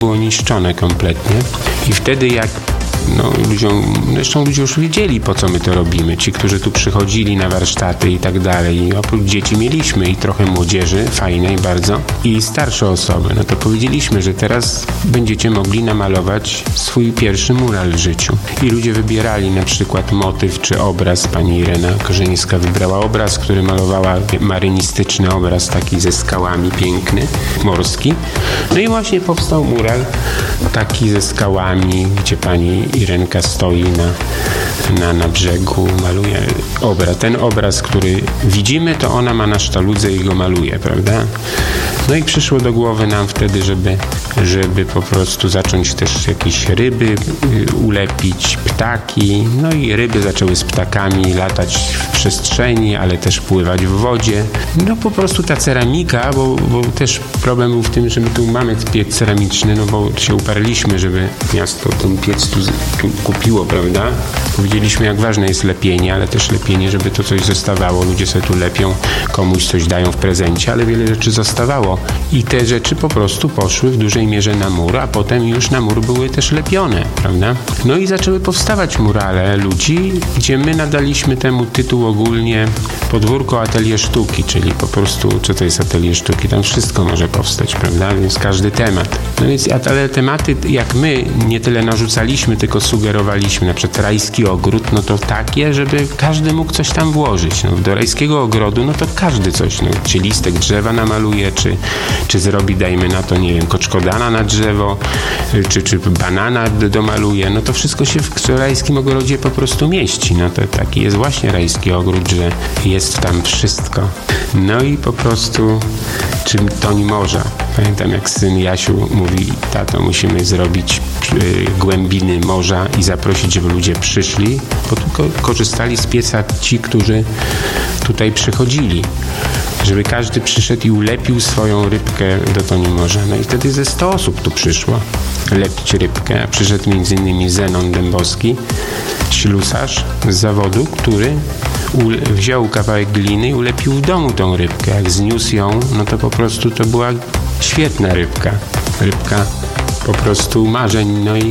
było niszczone kompletnie. I wtedy jak ludzie już wiedzieli, po co my to robimy. Ci, którzy tu przychodzili na warsztaty i tak dalej. I oprócz dzieci mieliśmy i trochę młodzieży, fajnej bardzo, i starsze osoby. No to powiedzieliśmy, że teraz będziecie mogli namalować swój pierwszy mural w życiu. I ludzie wybierali na przykład motyw czy obraz. Pani Irena Korzeńska wybrała obraz, który malowała marynistyczny obraz, taki ze skałami, piękny, morski. No i właśnie powstał mural taki ze skałami, gdzie pani Irenka stoi na brzegu, maluje obraz. Ten obraz, który widzimy, to ona ma na sztaludze i go maluje, prawda? No i przyszło do głowy nam wtedy, żeby po prostu zacząć też jakieś ryby ulepić, ptaki. No i ryby zaczęły z ptakami latać w przestrzeni, ale też pływać w wodzie. No po prostu ta ceramika, bo też problem był w tym, że my tu mamy piec ceramiczny, no bo się uparliśmy, żeby miasto ten piec tu kupiło, prawda? Powiedzieliśmy, jak ważne jest lepienie, ale też lepienie, żeby to coś zostawało. Ludzie sobie tu lepią, komuś coś dają w prezencie, ale wiele rzeczy zostawało. I te rzeczy po prostu poszły w dużej mierze na mur, a potem już na mur były też lepione, prawda? No i zaczęły powstawać murale ludzi, gdzie my nadaliśmy temu tytuł ogólnie Podwórko Atelier Sztuki, czyli po prostu, co to jest atelier sztuki? Tam wszystko może powstać, prawda? Więc każdy temat. No więc, ale tematy, jak my nie tyle narzucaliśmy, tylko sugerowaliśmy, na przykład rajski ogród, no to takie, żeby każdy mógł coś tam włożyć. No, do rajskiego ogrodu, no to każdy coś, no, czy listek drzewa namaluje, czy zrobi, dajmy na to, nie wiem, koczkodana na drzewo, czy banana domaluje, no to wszystko się w rajskim ogrodzie po prostu mieści. No to taki jest właśnie rajski ogród, że jest tam wszystko. No i po prostu, czy Toni Morza. Pamiętam, jak syn Jasiu mówi, tato, musimy zrobić głębiny morza i zaprosić, żeby ludzie przyszli, bo tylko korzystali z pieca ci, którzy tutaj przychodzili. Żeby każdy przyszedł i ulepił swoją rybkę do Toni Morza. No i wtedy ze 100 osób tu przyszło lepić rybkę. Przyszedł m.in. Zenon Dębowski, ślusarz z zawodu, który wziął kawałek gliny i ulepił w domu tą rybkę. Jak zniósł ją, no to po prostu to była świetna rybka. Rybka po prostu marzeń. No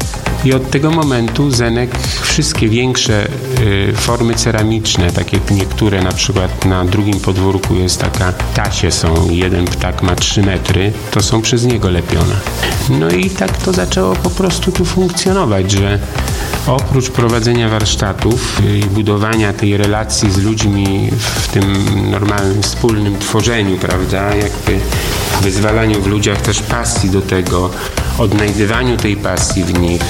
i od tego momentu Zenek wszystkie większe formy ceramiczne, tak jak niektóre, na przykład na drugim podwórku jest taka tasie są, jeden ptak ma 3 metry, to są przez niego lepione. No i tak to zaczęło po prostu tu funkcjonować, że oprócz prowadzenia warsztatów i budowania tej relacji z ludźmi w tym normalnym, wspólnym tworzeniu, prawda, jakby wyzwalaniu w ludziach też pasji do tego, odnajdywaniu tej pasji w nich,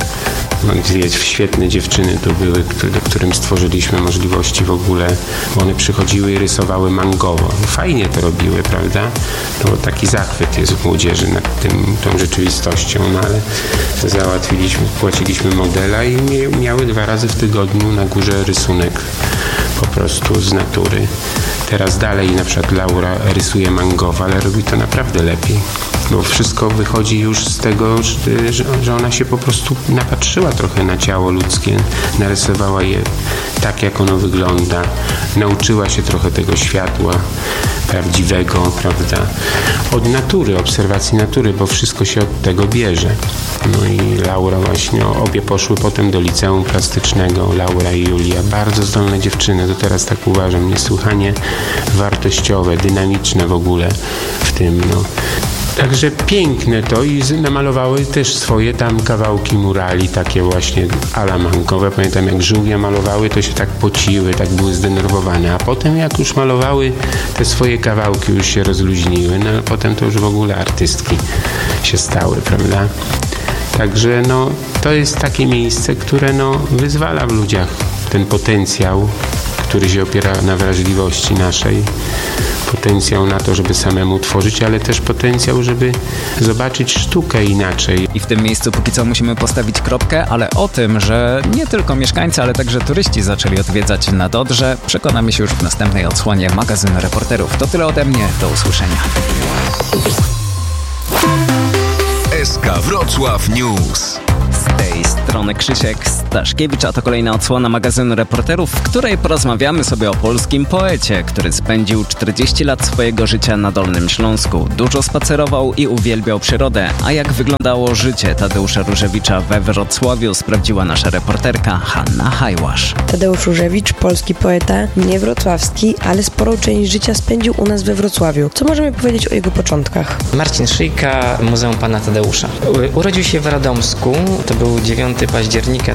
dwie świetne dziewczyny to były, którym stworzyliśmy możliwości w ogóle, bo one przychodziły i rysowały mangowo. Fajnie to robiły, prawda? No bo taki zachwyt jest w młodzieży nad tą rzeczywistością, no ale płaciliśmy modela i miały 2 razy w tygodniu na górze rysunek po prostu z natury. Teraz dalej na przykład Laura rysuje mangowo, ale robi to naprawdę lepiej. Bo wszystko wychodzi już z tego, że ona się po prostu napatrzyła trochę na ciało ludzkie, narysowała je tak, jak ono wygląda, nauczyła się trochę tego światła prawdziwego, prawda, od natury, obserwacji natury, bo wszystko się od tego bierze. No i Laura właśnie, obie poszły potem do liceum plastycznego, Laura i Julia, bardzo zdolne dziewczyny, to teraz tak uważam, niesłychanie wartościowe, dynamiczne w ogóle w tym, Także piękne to i namalowały też swoje tam kawałki murali, takie właśnie alamankowe. Pamiętam, jak żółwie malowały, to się tak pociły, tak były zdenerwowane. A potem jak już malowały te swoje kawałki, już się rozluźniły, no potem to już w ogóle artystki się stały, prawda? Także to jest takie miejsce, które wyzwala w ludziach ten potencjał, który się opiera na wrażliwości naszej. Potencjał na to, żeby samemu tworzyć, ale też potencjał, żeby zobaczyć sztukę inaczej. I w tym miejscu póki co musimy postawić kropkę, ale o tym, że nie tylko mieszkańcy, ale także turyści zaczęli odwiedzać nad Odrze, przekonamy się już w następnej odsłonie magazynu Reporterów. To tyle ode mnie, do usłyszenia. SK Wrocław News. tej strony Krzysiek Staszkiewicz, a to kolejna odsłona magazynu Reporterów, w której porozmawiamy sobie o polskim poecie, który spędził 40 lat swojego życia na Dolnym Śląsku. Dużo spacerował i uwielbiał przyrodę, a jak wyglądało życie Tadeusza Różewicza we Wrocławiu, sprawdziła nasza reporterka Hanna Hajłasz. Tadeusz Różewicz, polski poeta, nie wrocławski, ale sporą część życia spędził u nas we Wrocławiu. Co możemy powiedzieć o jego początkach? Marcin Szyjka, Muzeum Pana Tadeusza. Urodził się w Radomsku, to był 9 października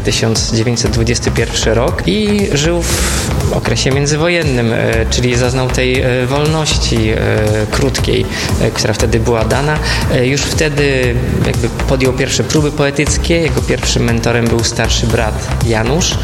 1921 rok i żył w okresie międzywojennym, czyli zaznał tej wolności krótkiej, która wtedy była dana. Już wtedy jakby podjął pierwsze próby poetyckie. Jego pierwszym mentorem był starszy brat Janusz,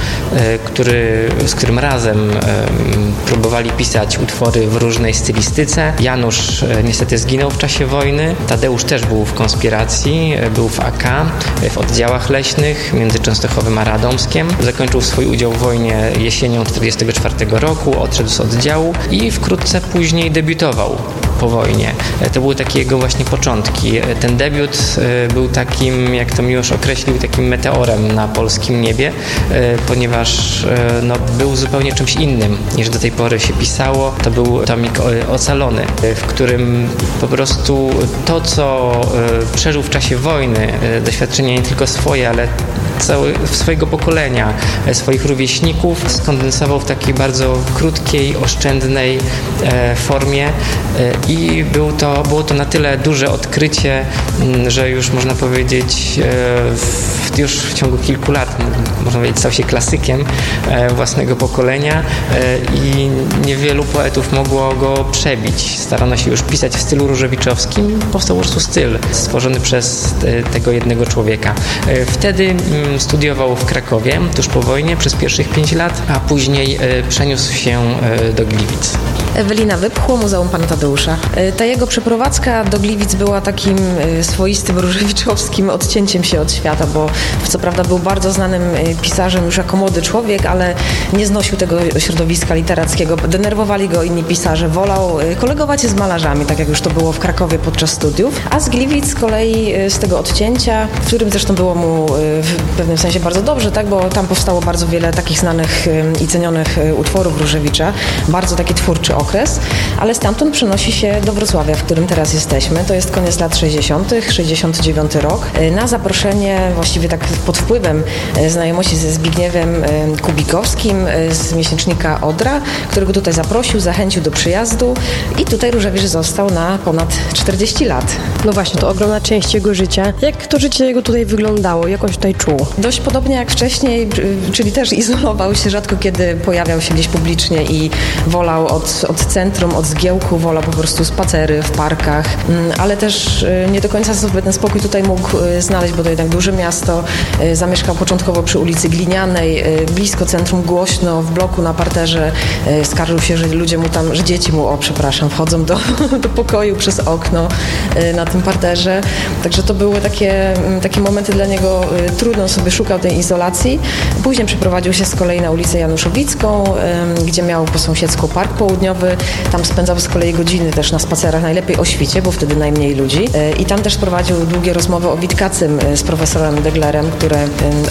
z którym razem próbowali pisać utwory w różnej stylistyce. Janusz niestety zginął w czasie wojny. Tadeusz też był w konspiracji, był w AK, w oddziałach leśnych między Częstochowem a Radomskiem. Zakończył swój udział w wojnie jesienią 1944 roku, odszedł z oddziału i wkrótce później debiutował po wojnie. To były takie jego właśnie początki. Ten debiut był takim, jak to Miłosz określił, takim meteorem na polskim niebie, ponieważ był zupełnie czymś innym niż do tej pory się pisało. To był tomik Ocalony, w którym po prostu to, co przeżył w czasie wojny, doświadczenia nie tylko swoje, ale swojego pokolenia, swoich rówieśników, skondensował w takiej bardzo krótkiej, oszczędnej formie i było to na tyle duże odkrycie, że już można powiedzieć już w ciągu kilku lat, można powiedzieć, stał się klasykiem własnego pokolenia i niewielu poetów mogło go przebić. Starano się już pisać w stylu różewiczowskim. Powstał po prostu styl stworzony przez tego jednego człowieka. Wtedy studiował w Krakowie tuż po wojnie przez pierwszych 5 lat, a później przeniósł się do Gliwic. Ewelina Wypchło, Muzeum Pana Tadeusza. Ta jego przeprowadzka do Gliwic była takim swoistym różewiczowskim odcięciem się od świata, bo co prawda był bardzo znanym pisarzem już jako młody człowiek, ale nie znosił tego środowiska literackiego. Denerwowali go inni pisarze. Wolał kolegować się z malarzami, tak jak już to było w Krakowie podczas studiów. A z Gliwic z kolei z tego odcięcia, w którym zresztą było mu w pewnym sensie bardzo dobrze, tak, bo tam powstało bardzo wiele takich znanych i cenionych utworów Różewicza. Bardzo taki twórczy okres, ale stamtąd przenosi się do Wrocławia, w którym teraz jesteśmy. To jest koniec lat 60., 69 rok. Na zaproszenie, właściwie tak pod wpływem znajomości ze Zbigniewem Kubikowskim z miesięcznika Odra, którego tutaj zaprosił, zachęcił do przyjazdu i tutaj Różewicz został na ponad 40 lat. No właśnie, to ogromna część jego życia. Jak to życie jego tutaj wyglądało? Jak on się tutaj czuł? Dość podobnie jak wcześniej, czyli też izolował się, rzadko kiedy pojawiał się gdzieś publicznie i wolał od centrum, od zgiełku, wolał po prostu spacery w parkach, ale też nie do końca sobie ten spokój tutaj mógł znaleźć, bo to jednak duże miasto. Zamieszkał początkowo przy ulicy Glinianej, blisko centrum, głośno, w bloku na parterze. Skarżył się, że ludzie mu tam, że dzieci mu, wchodzą do pokoju przez okno na tym parterze. Także to były takie momenty dla niego trudno, sobie szukał tej izolacji. Później przeprowadził się z kolei na ulicę Januszowicką, gdzie miał po sąsiedzku Park Południowy. Tam spędzał z kolei godziny też na spacerach, najlepiej o świcie, bo wtedy najmniej ludzi. I tam też prowadził długie rozmowy o Witkacym z profesorem Deglerem, które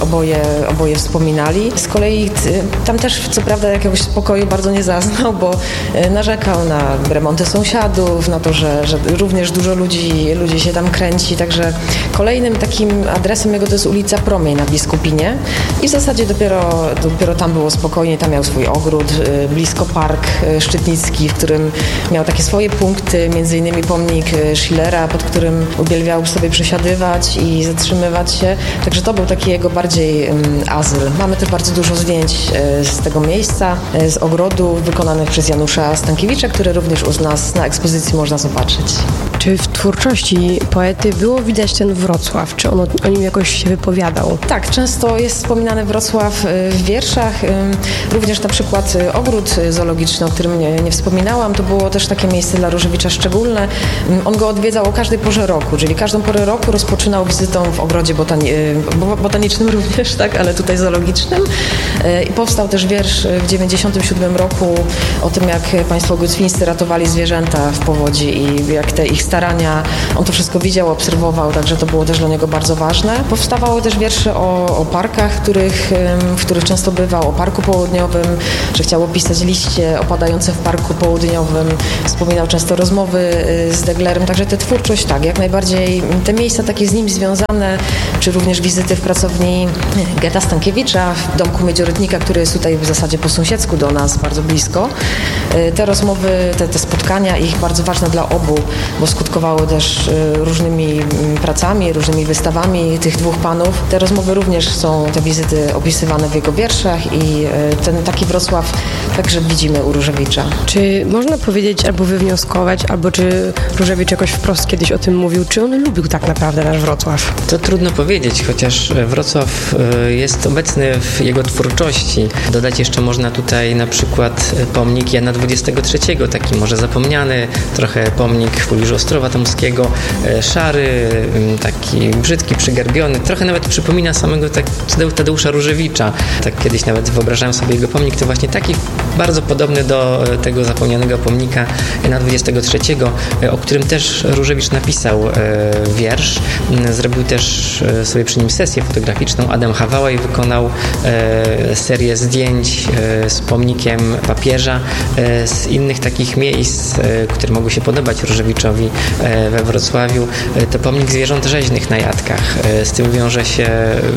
oboje wspominali. Z kolei tam też co prawda jakiegoś spokoju bardzo nie zaznał, bo narzekał na remonty sąsiadów, na to, że również dużo ludzi się tam kręci. Także kolejnym takim adresem jego to jest ulica Promień na Biskupinie. I w zasadzie dopiero tam było spokojnie, tam miał swój ogród, blisko Park Szczytnicki, w którym miał takie swoje punkty, między innymi pomnik Schillera, pod którym uwielbiał sobie przesiadywać i zatrzymywać się. Także to był taki jego bardziej azyl. Mamy też bardzo dużo zdjęć z tego miejsca, z ogrodu wykonanych przez Janusza Stankiewicza, które również u nas na ekspozycji można zobaczyć. Czy w twórczości poety było widać ten Wrocław? Czy on o nim jakoś się wypowiadał? Tak, często jest wspominany Wrocław w wierszach. Również na przykład ogród zoologiczny, o którym nie wspominałam, to było też takie miejsce dla Różewicza szczególne. On go odwiedzał o każdej porze roku, czyli każdą porę roku rozpoczynał wizytą w ogrodzie botanicznym również, tak, ale tutaj zoologicznym. I powstał też wiersz w 1997 roku o tym, jak państwo gocwińscy ratowali zwierzęta w powodzi i jak te ich starania, on to wszystko widział, obserwował, także to było też dla niego bardzo ważne. Powstawały też wiersze o parkach, w których często bywał, o Parku Południowym, że chciał opisać liście opadające w Parku Południowym. Wspominał często rozmowy z Deglerem, także tę twórczość, tak, jak najbardziej te miejsca takie z nim związane, czy również wizyty w pracowni Geta Stankiewicza, w domku Miedziorytnika, który jest tutaj w zasadzie po sąsiedzku do nas, bardzo blisko. Te rozmowy, te spotkania, ich bardzo ważne dla obu, bo skutkowały też różnymi pracami, różnymi wystawami tych dwóch panów. Te rozmowy również są, te wizyty opisywane w jego wierszach i ten taki Wrocław także widzimy u Różewicza. Czy można powiedzieć albo wywnioskować, albo czy Różewicz jakoś wprost kiedyś o tym mówił, czy on lubił tak naprawdę nasz Wrocław? To trudno powiedzieć, chociaż Wrocław jest obecny w jego twórczości. Dodać jeszcze można tutaj na przykład pomnik Jana XXIII, taki może zapomniany, trochę pomnik w pobliżu Ostrowa Tomskiego, szary, taki brzydki, przygarbiony, trochę nawet przypomina samego Tadeusza Różewicza. Tak kiedyś nawet wyobrażałem sobie jego pomnik, to właśnie taki bardzo podobny do tego zapomnianego pomnika Jana XXIII, o którym też Różewicz napisał wiersz. Zrobił też sobie przy nim sesję fotograficzną. Adam Hawałaj wykonał serię zdjęć z pomnikiem papieża, z innych takich miejsc, które mogły się podobać Różewiczowi we Wrocławiu. To pomnik zwierząt rzeźnych na Jadkach. Z tym wiąże się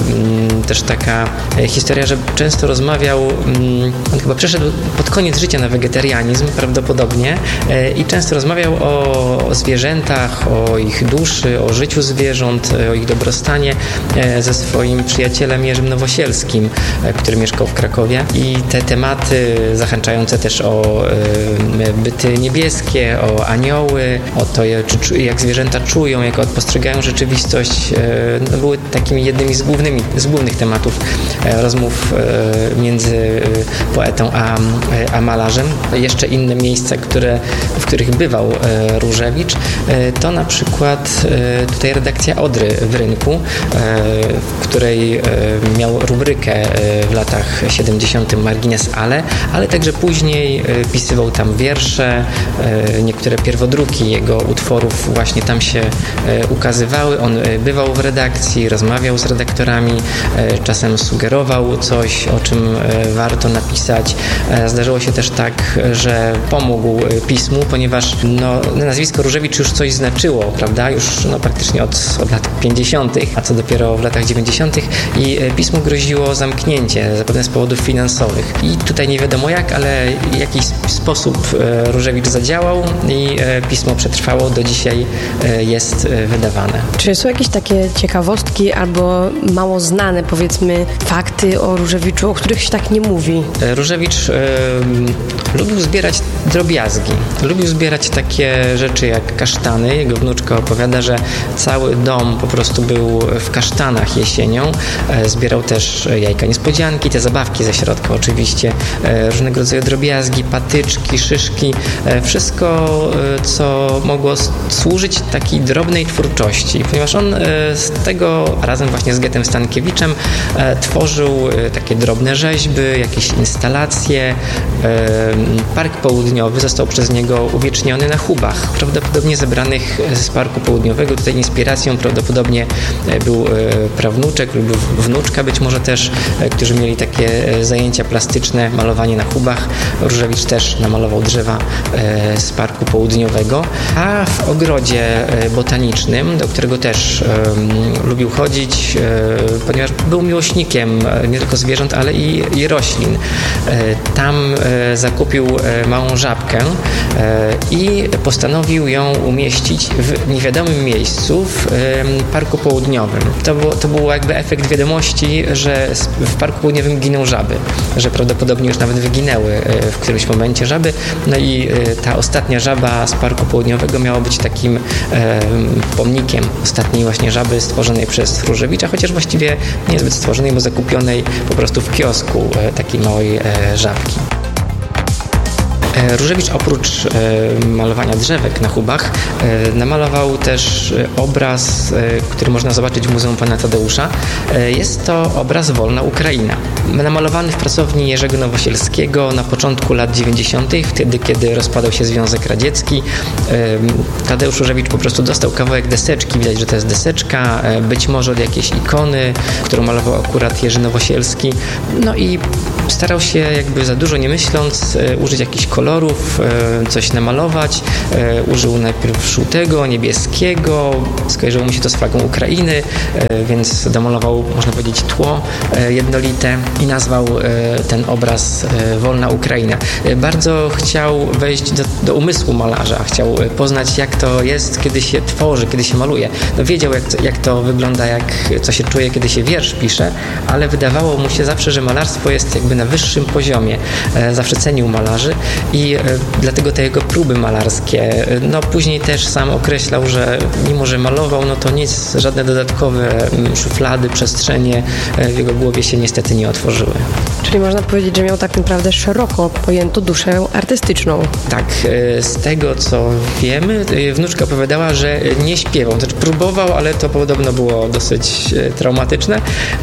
też taka historia, że często rozmawiał, on chyba przeszedł pod koniec życia na wegetarianizm prawdopodobnie i często rozmawiał o zwierzętach, o ich duszy, o życiu zwierząt, o ich dobrostanie ze swoim przyjacielem Jerzym Nowosielskim, który mieszkał w Krakowie. I te tematy zahęczające też o byty niebieskie, o anioły, o to, jak zwierzęta czują, jak postrzegają rzeczywistość, były takimi jednymi z głównych tematów rozmów między poetą a malarzem. Jeszcze inne miejsca, w których bywał Różewicz, to na przykład tutaj redakcja Odry w Rynku, w której miał rubrykę w latach 70. Margines ale także później pisywał tam wiersze, niektóre pierwodruki jego utworów właśnie tam się ukazywały. On bywał w redakcji, rozmawiał z redaktorami, czasem sugerował coś, o czym warto napisać. Zdarzyło się też tak, że pomógł pismu, ponieważ nazwisko Różewicz już coś znaczyło, prawda? Już praktycznie od lat 50., a co dopiero w latach 90. i pismu groziło zamknięcie, zapewne z powodów finansowych. I tutaj nie wiadomo jak, ale w jakiś sposób Różewicz zadziałał i pismo przetrwało, do dzisiaj jest wydawane. Czy są jakieś takie ciekawostki albo mało znane, powiedzmy, fakty o Różewiczu, o których się tak nie mówi? Różewicz lubił zbierać drobiazgi. Lubił zbierać takie rzeczy jak kasztany. Jego wnuczka opowiada, że cały dom po prostu był w kasztanach jesienią. Zbierał też jajka niespodzianki, te zabawki ze środka oczywiście, różnego rodzaju drobiazgi, patyczki, szyszki, wszystko, co mogło służyć takiej drobnej twórczości, ponieważ on z tego razem właśnie z Getem Stankiewiczem tworzył takie drobne rzeźby, jakieś instalacje. Park Południowy został przez niego uwieczniony na hubach, prawdopodobnie zebranych z Parku Południowego. Tutaj inspiracją prawdopodobnie był prawnuczek lub wnuczka być może też, którzy mieli takie zajęcia plastyczne, malowanie na hubach. Różewicz też namalował drzewa z Parku Południowego, a w ogrodzie botanicznym, do którego też lubił chodzić, ponieważ był miłośnikiem nie tylko zwierząt, ale i roślin. Tam zakupił małą żabkę i postanowił ją umieścić w niewiadomym miejscu w Parku Południowym. To był jakby efekt wiadomości, że w Parku Południowym giną żaby, że prawdopodobnie już nawet wyginęły w którymś momencie żaby. No i ta ostatnia żaba z Parku Południowego miała być takim pomnikiem ostatniej właśnie żaby stworzonej przez Różewicza, chociaż właściwie niezbyt stworzonej, bo zakupionej po prostu w kiosku takiej małej żabki. Różewicz oprócz malowania drzewek na hubach namalował też obraz, który można zobaczyć w Muzeum Pana Tadeusza. Jest to obraz Wolna Ukraina. Namalowany w pracowni Jerzego Nowosielskiego na początku lat 90., wtedy kiedy rozpadał się Związek Radziecki. Tadeusz Różewicz po prostu dostał kawałek deseczki, widać, że to jest deseczka, być może od jakiejś ikony, którą malował akurat Jerzy Nowosielski. No i starał się jakby za dużo nie myśląc użyć jakichś kolorów, coś namalować. Użył najpierw żółtego, niebieskiego, skojarzyło mu się to z flagą Ukrainy, więc domalował, można powiedzieć, tło jednolite i nazwał ten obraz Wolna Ukraina. Bardzo chciał wejść do umysłu malarza, chciał poznać, jak to jest, kiedy się tworzy, kiedy się maluje. No, wiedział, jak to wygląda, co się czuje, kiedy się wiersz pisze, ale wydawało mu się zawsze, że malarstwo jest jakby na wyższym poziomie. Zawsze cenił malarzy i dlatego te jego próby malarskie, no później też sam określał, że mimo, że malował, no to nic, żadne dodatkowe szuflady, przestrzenie w jego głowie się niestety nie otworzyły. Czyli można powiedzieć, że miał tak naprawdę szeroko pojętą duszę artystyczną. Tak, z tego co wiemy, wnuczka opowiadała, że nie śpiewał. Znaczy próbował, ale to podobno było dosyć traumatyczne.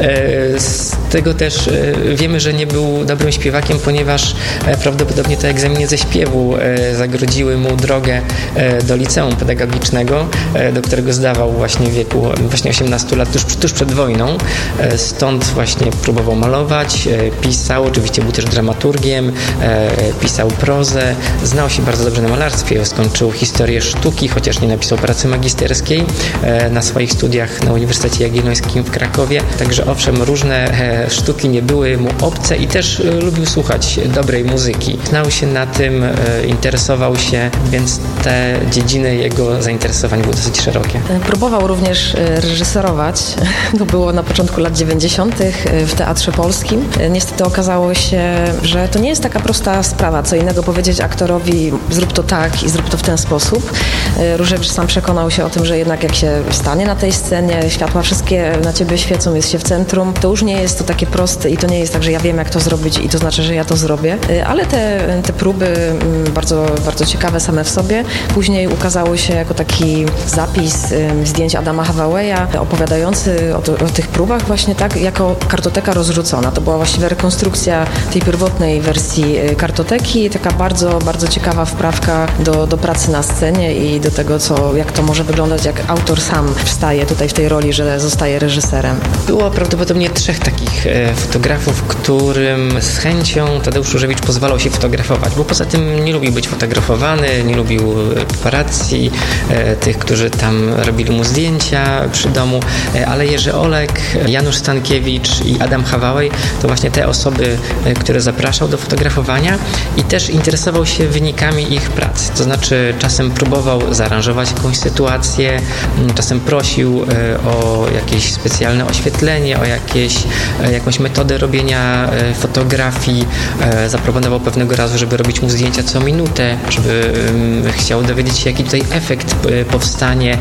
Z tego też wiemy, że nie był dobrym śpiewakiem, ponieważ prawdopodobnie te egzaminy ze śpiewu zagrodziły mu drogę do liceum pedagogicznego, do którego zdawał właśnie w wieku 18 lat, tuż przed wojną. Stąd właśnie próbował malować, pisał, oczywiście był też dramaturgiem, pisał prozę, znał się bardzo dobrze na malarstwie, skończył historię sztuki, chociaż nie napisał pracy magisterskiej na swoich studiach na Uniwersytecie Jagiellońskim w Krakowie. Także owszem, różne sztuki nie były mu obce i też lubił słuchać dobrej muzyki. Znał się na tym, interesował się, więc te dziedziny jego zainteresowań były dosyć szerokie. Próbował również reżyserować. To było na początku lat 90. w Teatrze Polskim. Niestety okazało się, że to nie jest taka prosta sprawa. Co innego powiedzieć aktorowi, zrób to tak i zrób to w ten sposób. Różewicz sam przekonał się o tym, że jednak jak się stanie na tej scenie, światła wszystkie na ciebie świecą, jest się w centrum, to już nie jest to takie proste i to nie jest tak, że ja wiem, jak to zrobić i to znaczy, że ja to zrobię. Ale te próby bardzo, bardzo ciekawe same w sobie. Później ukazało się jako taki zapis zdjęć Adama Hawaweja opowiadający o tych próbach właśnie tak, jako kartoteka rozrzucona. To była właściwie rekonstrukcja tej pierwotnej wersji kartoteki, taka bardzo, bardzo ciekawa wprawka do pracy na scenie i do tego, jak to może wyglądać, jak autor sam wstaje tutaj w tej roli, że zostaje reżyserem. Było prawdopodobnie 3 takich fotografów, którym z chęcią Tadeusz Różewicz pozwalał się fotografować, bo poza tym nie lubił być fotografowany, nie lubił paparazzi, tych, którzy tam robili mu zdjęcia przy domu, ale Jerzy Olek, Janusz Stankiewicz i Adam Hawawej to właśnie te osoby, które zapraszał do fotografowania i też interesował się wynikami ich prac. To znaczy czasem próbował zaaranżować jakąś sytuację, czasem prosił o jakieś specjalne oświetlenie, o jakąś metodę robienia fotografii. Zaproponował pewnego razu, żeby robić mu zdjęcia co minutę, żeby chciał dowiedzieć się, jaki tutaj efekt powstanie.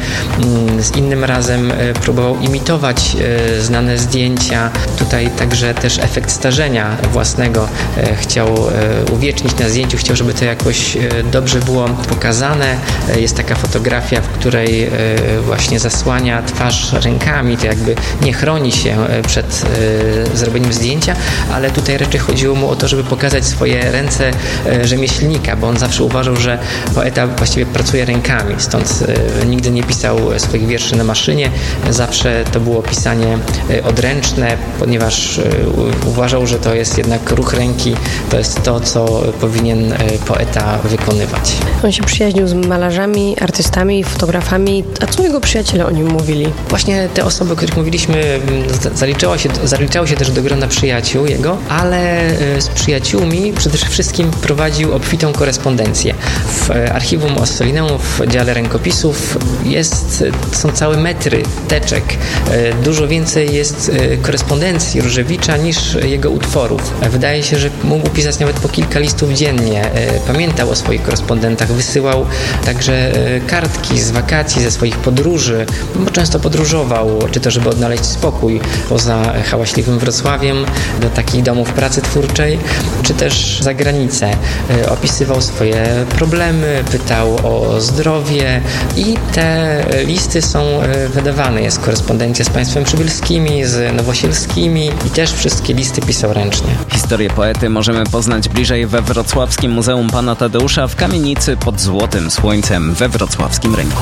Z innym razem próbował imitować znane zdjęcia. Tutaj także też efekt starzenia własnego chciał uwiecznić na zdjęciu, chciał, żeby to jakoś dobrze było pokazane. Jest taka fotografia, w której właśnie zasłania twarz rękami, to jakby nie chroni się przed zrobieniem zdjęcia, ale tutaj raczej chodziło mu o to, żeby pokazać swoje ręce rzemieślnika, bo on zawsze uważał, że poeta właściwie pracuje rękami, stąd nigdy nie pisał swoich wierszy na maszynie, zawsze to było pisanie odręczne, ponieważ uważał, że to jest jednak ruch ręki, to jest to, co powinien poeta wykonywać. On się przyjaźnił z malarzami, artystami, fotografami. A co jego przyjaciele o nim mówili? Właśnie te osoby, o których mówiliśmy, zaliczały się też do grona przyjaciół jego, ale z przyjaciółmi przede wszystkim prowadził obfitą korespondencję. W archiwum Ossolineum w dziale rękopisów są całe metry teczek. Dużo więcej jest korespondencji Różewicza niż jego utworów. Wydaje się, że mógł pisać nawet po kilka listów dziennie. Pamiętał o swoich korespondentach, wysyłał także kartki z wakacji, ze swoich podróży, bo często podróżował, czy to żeby odnaleźć spokój poza hałaśliwym Wrocławiem, do takich domów pracy twórczej, czy też za granicę. opisywał swoje problemy, pytał o zdrowie i te listy są wydawane. Jest korespondencja z państwem przybylskimi, z nowosielskimi i też wszystkie listy pisał ręcznie. Historię poety możemy poznać bliżej we Wrocławskim Muzeum Pana Tadeusza w kamienicy pod Złotym Słońcem we Wrocławskim Rynku.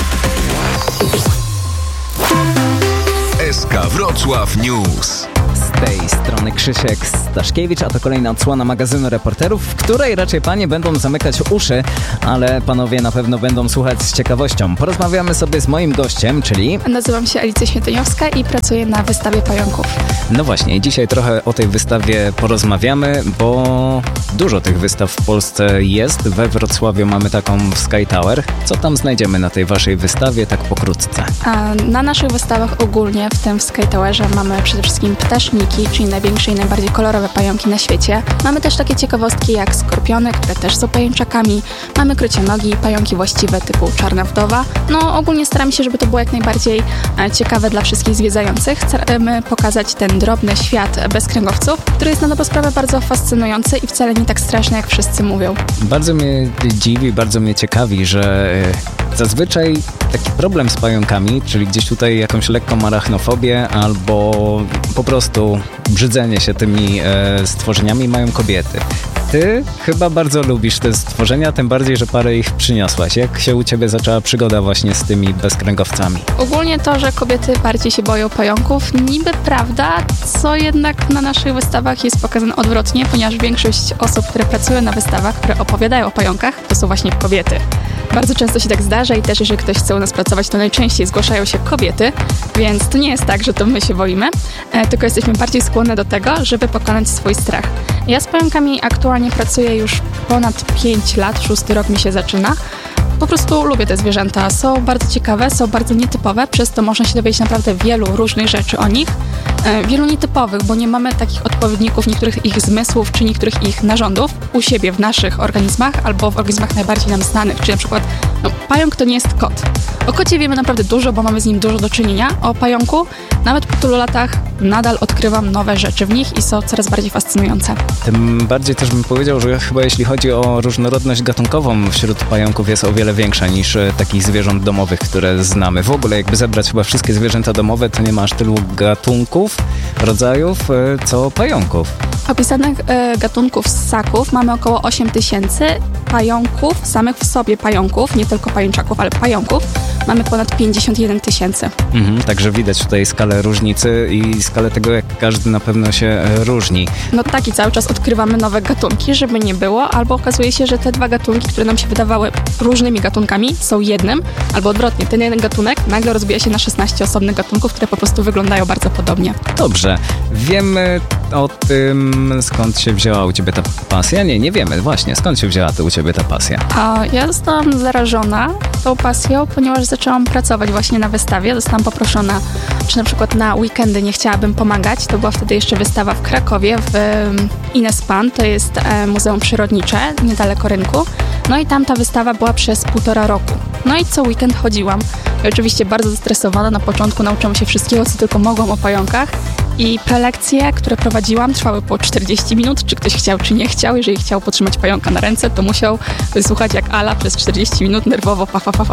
SK Wrocław News. Z tej strony Krzysiek Staszkiewicz, a to kolejna odsłona magazynu Reporterów, w której raczej panie będą zamykać uszy, ale panowie na pewno będą słuchać z ciekawością. Porozmawiamy sobie z moim gościem, czyli... Nazywam się Alicja Świątyniowska i pracuję na wystawie pająków. No właśnie, dzisiaj trochę o tej wystawie porozmawiamy, bo dużo tych wystaw w Polsce jest. We Wrocławiu mamy taką w Sky Tower. Co tam znajdziemy na tej waszej wystawie, tak pokrótce? A na naszych wystawach ogólnie, w tym w Sky Towerze, mamy przede wszystkim ptaszniki, czyli największe i najbardziej kolorowe pająki na świecie. Mamy też takie ciekawostki jak skorpiony, które też są pajęczakami. Mamy krocionogi, pająki właściwe typu czarna wdowa. No ogólnie staramy się, żeby to było jak najbardziej ciekawe dla wszystkich zwiedzających. Chcemy pokazać ten drobny świat bezkręgowców, który jest na dobrą sprawę bardzo fascynujący i wcale nie tak straszny, jak wszyscy mówią. Bardzo mnie dziwi, bardzo mnie ciekawi, że zazwyczaj taki problem z pająkami, czyli gdzieś tutaj jakąś lekką arachnofobię albo po prostu brzydzenie się tymi stworzeniami mają kobiety. Ty chyba bardzo lubisz te stworzenia, tym bardziej, że parę ich przyniosłaś. Jak się u ciebie zaczęła przygoda właśnie z tymi bezkręgowcami? Ogólnie to, że kobiety bardziej się boją pająków, niby prawda, co jednak na naszych wystawach jest pokazane odwrotnie, ponieważ większość osób, które pracują na wystawach, które opowiadają o pająkach, to są właśnie kobiety. Bardzo często się tak zdarza i też jeżeli ktoś chce u nas pracować, to najczęściej zgłaszają się kobiety, więc to nie jest tak, że to my się boimy, tylko jesteśmy bardziej skłonne do tego, żeby pokonać swój strach. Ja z pająkami aktualnie pracuję już ponad 5 lat, 6. rok mi się zaczyna. Po prostu lubię te zwierzęta, są bardzo ciekawe, są bardzo nietypowe, przez to można się dowiedzieć naprawdę wielu różnych rzeczy o nich, wielu nietypowych, bo nie mamy takich odpowiedników niektórych ich zmysłów czy niektórych ich narządów u siebie w naszych organizmach albo w organizmach najbardziej nam znanych, czyli na przykład pająk to nie jest kot. O kocie wiemy naprawdę dużo, bo mamy z nim dużo do czynienia. O pająku nawet po tylu latach nadal odkrywam nowe rzeczy w nich i są coraz bardziej fascynujące. Tym bardziej też bym powiedział, że chyba jeśli chodzi o różnorodność gatunkową wśród pająków jest o wiele większa niż takich zwierząt domowych, które znamy. W ogóle jakby zebrać chyba wszystkie zwierzęta domowe, to nie ma aż tylu gatunków, rodzajów, co pająków. Opisanych gatunków ssaków mamy około 8000, pająków, samych w sobie pająków, nie tylko pajęczaków, ale pająków, mamy ponad 51 000. Także widać tutaj skalę różnicy i skalę tego, jak każdy na pewno się różni. No tak, i cały czas odkrywamy nowe gatunki, żeby nie było, albo okazuje się, że te dwa gatunki, które nam się wydawały różnymi gatunkami, są jednym, albo odwrotnie, ten jeden gatunek nagle rozbija się na 16 osobnych gatunków, które po prostu wyglądają bardzo podobnie. Dobrze, wiemy o tym, skąd się wzięła u ciebie ta pasja? Nie wiemy, właśnie, skąd się wzięła u ciebie ta pasja? A ja zostałam zarażona tą pasją, ponieważ zaczęłam pracować właśnie na wystawie. Zostałam poproszona, czy na przykład na weekendy nie chciałabym pomagać. To była wtedy jeszcze wystawa w Krakowie, w Inespan, to jest Muzeum Przyrodnicze, niedaleko rynku. No i tam ta wystawa była przez 1,5 roku. No i co weekend chodziłam. I oczywiście bardzo zestresowana. Na początku nauczyłam się wszystkiego, co tylko mogłam o pająkach. I prelekcje, które prowadziłam, trwały po 40 minut, czy ktoś chciał, czy nie chciał. Jeżeli chciał potrzymać pająka na ręce, to musiał wysłuchać, jak Ala przez 40 minut nerwowo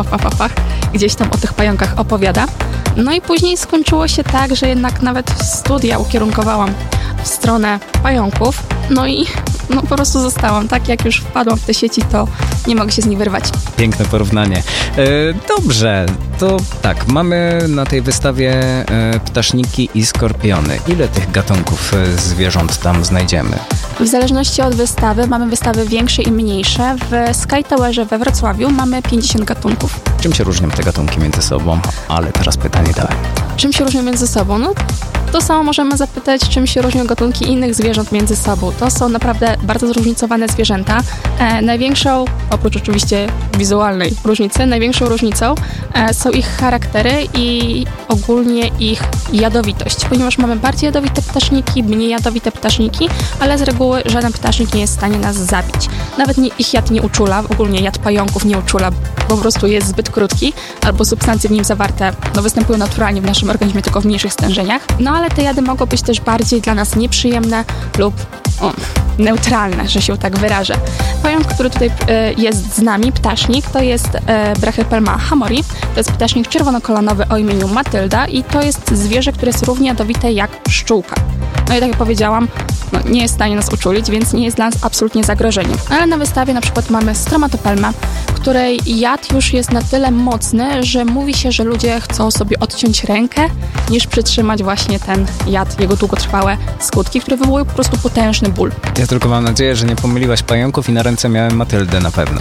gdzieś tam o tych pająkach opowiada. No i później skończyło się tak, że jednak nawet studia ukierunkowałam w stronę pająków. No i po prostu zostałam. Tak jak już wpadłam w te sieci, to nie mogę się z nich wyrwać. Piękne porównanie. Dobrze, to tak, mamy na tej wystawie ptaszniki i skorpiony. Ile tych gatunków zwierząt tam znajdziemy? W zależności od wystawy, mamy wystawy większe i mniejsze. W Sky Towerze we Wrocławiu mamy 50 gatunków. Czym się różnią te gatunki między sobą? Ale teraz pytanie dałem. Czym się różnią między sobą? No, to samo możemy zapytać, czym się różnią gatunki innych zwierząt między sobą. To są naprawdę bardzo zróżnicowane zwierzęta. Największą, oprócz oczywiście wizualnej różnicy, największą różnicą są ich charaktery i ogólnie ich jadowitość, ponieważ mamy bardziej jadowite ptaszniki, mniej jadowite ptaszniki, ale z reguły żaden ptasznik nie jest w stanie nas zabić. Nawet ich jad nie uczula, ogólnie jad pająków nie uczula, po prostu jest zbyt krótki, albo substancje w nim zawarte występują naturalnie w naszym organizmie, tylko w mniejszych stężeniach. No ale te jady mogą być też bardziej dla nas nieprzyjemne lub neutralne, że się tak wyrażę. Pająk, który tutaj jest z nami, ptasznik, to jest Brachypelma hamori. To jest ptasznik czerwonokolanowy o imieniu Matylda i to jest zwierzę, które jest równie jadowite jak pszczółka. No i tak jak powiedziałam, nie jest w stanie nas uczulić, więc nie jest dla nas absolutnie zagrożeniem. Ale na wystawie na przykład mamy Stromatopelmę, której jad już jest na tyle mocny, że mówi się, że ludzie chcą sobie odciąć rękę, niż przytrzymać właśnie ten jad, jego długotrwałe skutki, które wywołują po prostu potężny ból. Ja tylko mam nadzieję, że nie pomyliłaś pająków i na ręce miałem Matyldę na pewno.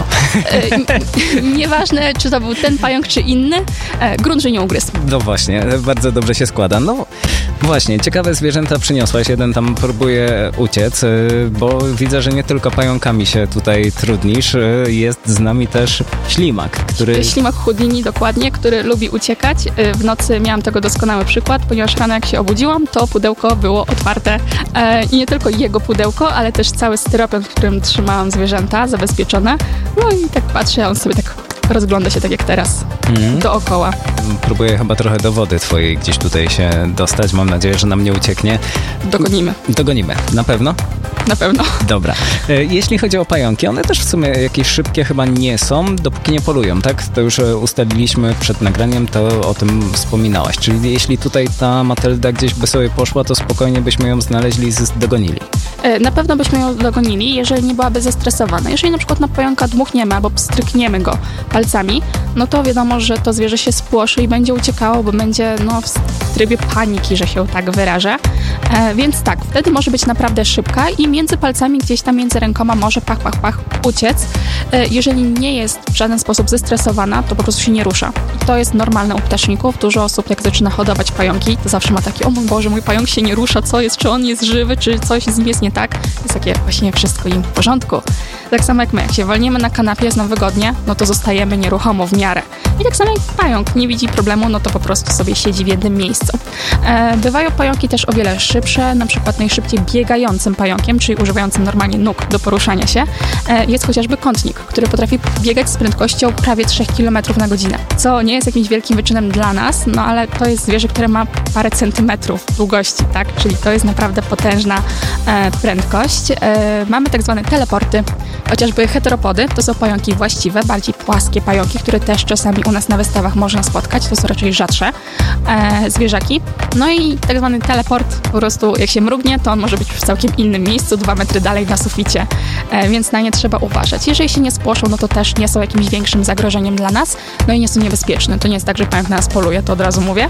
Nieważne, czy to był ten pająk, czy inny, grunt, że nie ugryzł. No właśnie, bardzo dobrze się składa. No właśnie, ciekawe zwierzęta przyniosłaś. Jeden tam próbuje uciec, bo widzę, że nie tylko pająkami się tutaj trudnisz. Jest z nami też ślimak, który... Ślimak Houdini, dokładnie, który lubi uciekać. W nocy miałam tego doskonały przykład, ponieważ rano jak się obudziłam, to pudełko było otwarte. I nie tylko jego pudełko, ale też cały styropian, w którym trzymałam zwierzęta zabezpieczone. No i tak patrzę, a on sobie tak rozgląda się tak jak teraz, dookoła. Próbuję chyba trochę do wody twojej gdzieś tutaj się dostać. Mam nadzieję, że nam nie ucieknie. Dogonimy. Na pewno? Na pewno. Dobra. Jeśli chodzi o pająki, one też w sumie jakieś szybkie chyba nie są, dopóki nie polują, tak? To już ustaliliśmy przed nagraniem, to o tym wspominałaś. Czyli jeśli tutaj ta Matylda gdzieś by sobie poszła, to spokojnie byśmy ją znaleźli i dogonili. Na pewno byśmy ją dogonili, jeżeli nie byłaby zestresowana. Jeżeli na przykład na pająka dmuchniemy albo pstrykniemy go palcami, no to wiadomo, że to zwierzę się spłoszy i będzie uciekało, bo będzie w trybie paniki, że się tak wyrażę. Więc tak, wtedy może być naprawdę szybka i między palcami, gdzieś tam między rękoma może pach uciec. Jeżeli nie jest w żaden sposób zestresowana, to po prostu się nie rusza. I to jest normalne u ptaszników. Dużo osób, jak zaczyna hodować pająki, to zawsze ma takie: o mój Boże, mój pająk się nie rusza, co jest, czy on jest żywy, czy coś z nim jest nie tak. Jest takie właśnie wszystko im w porządku. Tak samo jak my, jak się walniemy na kanapie, jest nam wygodnie, no to zostajemy nieruchomo w miarę. I tak samo jak pająk nie widzi problemu, no to po prostu sobie siedzi w jednym miejscu. Bywają pająki też o wiele szybsze, na przykład najszybciej biegającym pająkiem, czyli używającym normalnie nóg do poruszania się, jest chociażby kątnik, który potrafi biegać z prędkością prawie 3 km na godzinę, co nie jest jakimś wielkim wyczynem dla nas, no ale to jest zwierzę, które ma parę centymetrów długości, tak? Czyli to jest naprawdę potężna prędkość. Mamy tak zwane teleporty, chociażby heteropody, to są pająki właściwe, bardziej płaskie pająki, które też czasami u nas na wystawach można spotkać, to są raczej rzadsze zwierzaki. No i tak zwany teleport, po prostu jak się mrugnie, to on może być w całkiem innym miejscu, 2 metry dalej na suficie, więc na nie trzeba uważać. Jeżeli się nie spłoszą, no to też nie są jakimś większym zagrożeniem dla nas, no i nie są niebezpieczne. To nie jest tak, że pająk na nas poluje, to od razu mówię.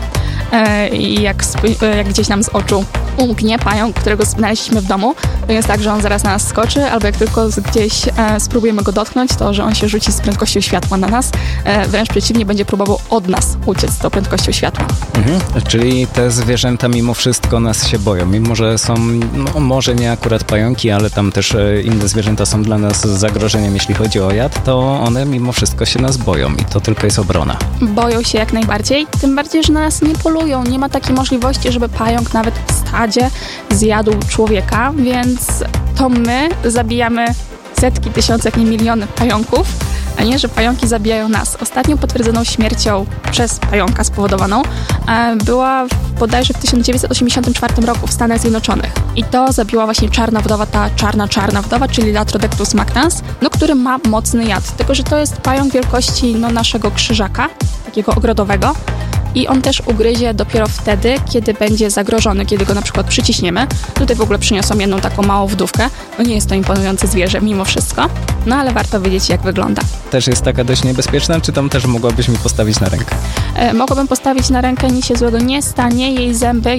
I jak gdzieś nam z oczu umknie pająk, którego znaleźliśmy w domu, to jest tak, że on zaraz na nas skoczy, albo jak tylko gdzieś spróbujemy go dotknąć, to że on się rzuci z prędkością światła na nas, wręcz przeciwnie, będzie próbował od nas uciec z tą prędkością światła. Czyli te zwierzęta mimo wszystko nas się boją, mimo że są, no może nie akurat pająki, ale tam też inne zwierzęta są dla nas zagrożeniem, jeśli chodzi o jad, to one mimo wszystko się nas boją i to tylko jest obrona. Boją się jak najbardziej, tym bardziej, że na nas nie polują. Nie ma takiej możliwości, żeby pająk nawet w stadzie zjadł człowieka, więc to my zabijamy setki, tysiące, jak nie miliony pająków, a nie, że pająki zabijają nas. Ostatnią potwierdzoną śmiercią przez pająka spowodowaną była bodajże w 1984 roku w Stanach Zjednoczonych. I to zabiła właśnie czarna wdowa, ta czarna wdowa, czyli Latrodectus mactans, który ma mocny jad. Tylko że to jest pająk wielkości naszego krzyżaka, takiego ogrodowego. I on też ugryzie dopiero wtedy, kiedy będzie zagrożony, kiedy go na przykład przyciśniemy. Tutaj w ogóle przyniosłam jedną taką małą wdówkę. No nie jest to imponujące zwierzę mimo wszystko, no ale warto wiedzieć, jak wygląda. Też jest taka dość niebezpieczna, czy tam też mogłabyś mi postawić na rękę? Mogłabym postawić na rękę, nic się złego nie stanie. Jej zęby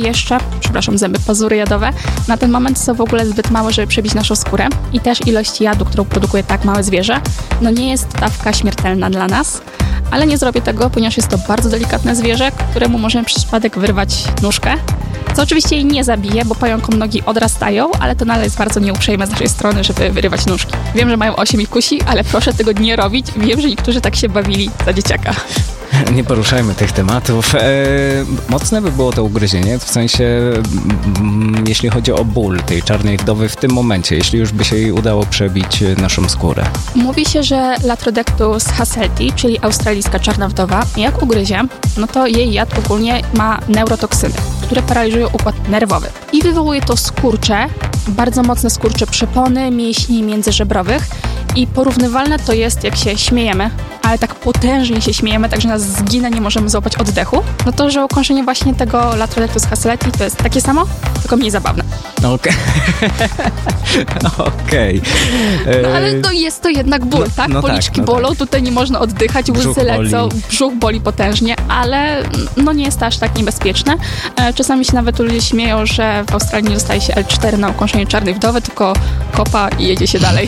pazury jadowe na ten moment są w ogóle zbyt małe, żeby przebić naszą skórę. I też ilość jadu, którą produkuje tak małe zwierzę, no nie jest dawka śmiertelna dla nas. Ale nie zrobię tego, ponieważ jest to bardzo delikatne zwierzę, któremu możemy przez przypadek wyrwać nóżkę. Co oczywiście jej nie zabije, bo pająkom nogi odrastają, ale to nadal jest bardzo nieuprzejme z naszej strony, żeby wyrywać nóżki. Wiem, że mają 8 i kusi, ale proszę tego nie robić. Wiem, że niektórzy tak się bawili za dzieciaka. Nie poruszajmy tych tematów. Mocne by było to ugryzienie, w sensie jeśli chodzi o ból tej czarnej wdowy w tym momencie, jeśli już by się jej udało przebić naszą skórę. Mówi się, że Latrodectus hasselti, czyli australijska czarna wdowa, jak ugryzie, no to jej jad ogólnie ma neurotoksyny, które paraliżują układ nerwowy. I wywołuje to skurcze bardzo mocne skurcze przepony, mięśni międzyżebrowych i porównywalne to jest, jak się śmiejemy, ale tak potężnie się śmiejemy, tak że nas zginę, nie możemy złapać oddechu, no to, że ukończenie właśnie tego Latrodectus hasseleti to jest takie samo, tylko mniej zabawne. Okej. No ale to jest to jednak ból, tak? Policzki bolą, tutaj nie można oddychać, łzy lecą, brzuch boli potężnie, ale no nie jest to aż tak niebezpieczne. Czasami się nawet ludzie śmieją, że w Australii nie dostaje się L4 na ukończenie czarnej wdowy, tylko kopa i jedzie się dalej.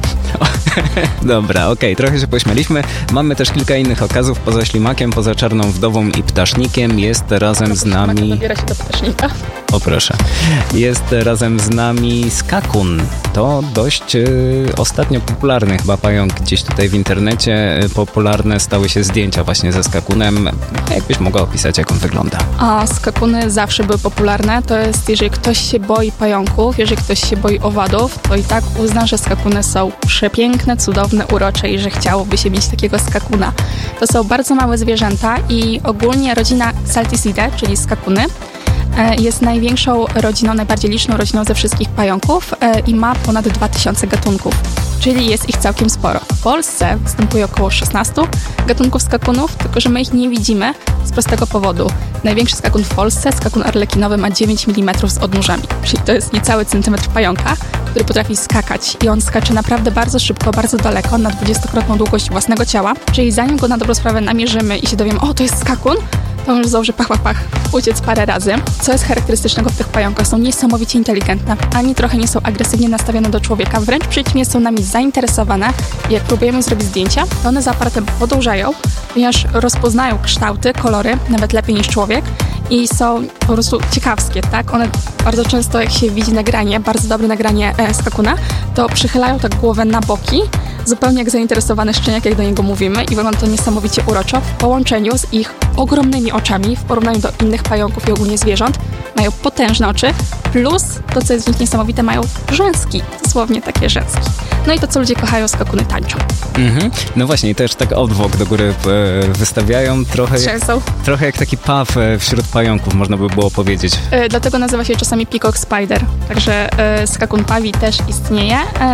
Dobra, okej, trochę się pośmialiśmy. Mamy też kilka innych okazów poza ślimakiem, poza czarną wdową i ptasznikiem. Jest razem z nami... Dobiera się do ptasznika. O proszę. Jest razem z nami skakun. To dość ostatnio popularny chyba pająk gdzieś tutaj w internecie. Popularne stały się zdjęcia właśnie ze skakunem. Jakbyś mogła opisać, jak on wygląda? Skakuny zawsze były popularne. To jest, jeżeli ktoś się boi pająków, jeżeli ktoś się boi owadów, to i tak uzna, że skakuny są przepiękne, cudowne, urocze i że chciałoby się mieć takiego skakuna. To są bardzo małe zwierzęta i ogólnie rodzina Salticidae, czyli skakuny, jest największą rodziną, najbardziej liczną rodziną ze wszystkich pająków i ma ponad 2000 gatunków, czyli jest ich całkiem sporo. W Polsce występuje około 16 gatunków skakunów, tylko że my ich nie widzimy z prostego powodu. Największy skakun w Polsce, skakun arlekinowy, ma 9 mm z odnóżami, czyli to jest niecały centymetr pająka, który potrafi skakać i on skacze naprawdę bardzo szybko, bardzo daleko, na 20-krotną długość własnego ciała, czyli zanim go na dobrą sprawę namierzymy i się dowiemy, to jest skakun, to już zdąży pach, uciec parę razy. Co jest charakterystycznego w tych pająkach? Są niesamowicie inteligentne, ani trochę nie są agresywnie nastawione do człowieka, wręcz przeciwnie, są nami zainteresowane i jak próbujemy zrobić zdjęcia, to one za aparatem podążają, ponieważ rozpoznają kształty, kolory, nawet lepiej niż człowiek i są po prostu ciekawskie, tak? One bardzo często, jak się widzi nagranie, bardzo dobre nagranie skakuna, to przychylają tak głowę na boki, zupełnie jak zainteresowany szczeniak, jak do niego mówimy i wygląda to niesamowicie uroczo w połączeniu z ich ogromnymi oczami w porównaniu do innych pająków i ogólnie zwierząt. Mają potężne oczy, plus to, co jest w nich niesamowite, mają rzęski, dosłownie takie rzęski. No i to, co ludzie kochają, skakuny tańczą. No właśnie, też tak odwłok do góry wystawiają, trochę jak taki paw wśród pająków, można by było powiedzieć. Dlatego nazywa się czasami peacock spider, także skakun pawi też istnieje.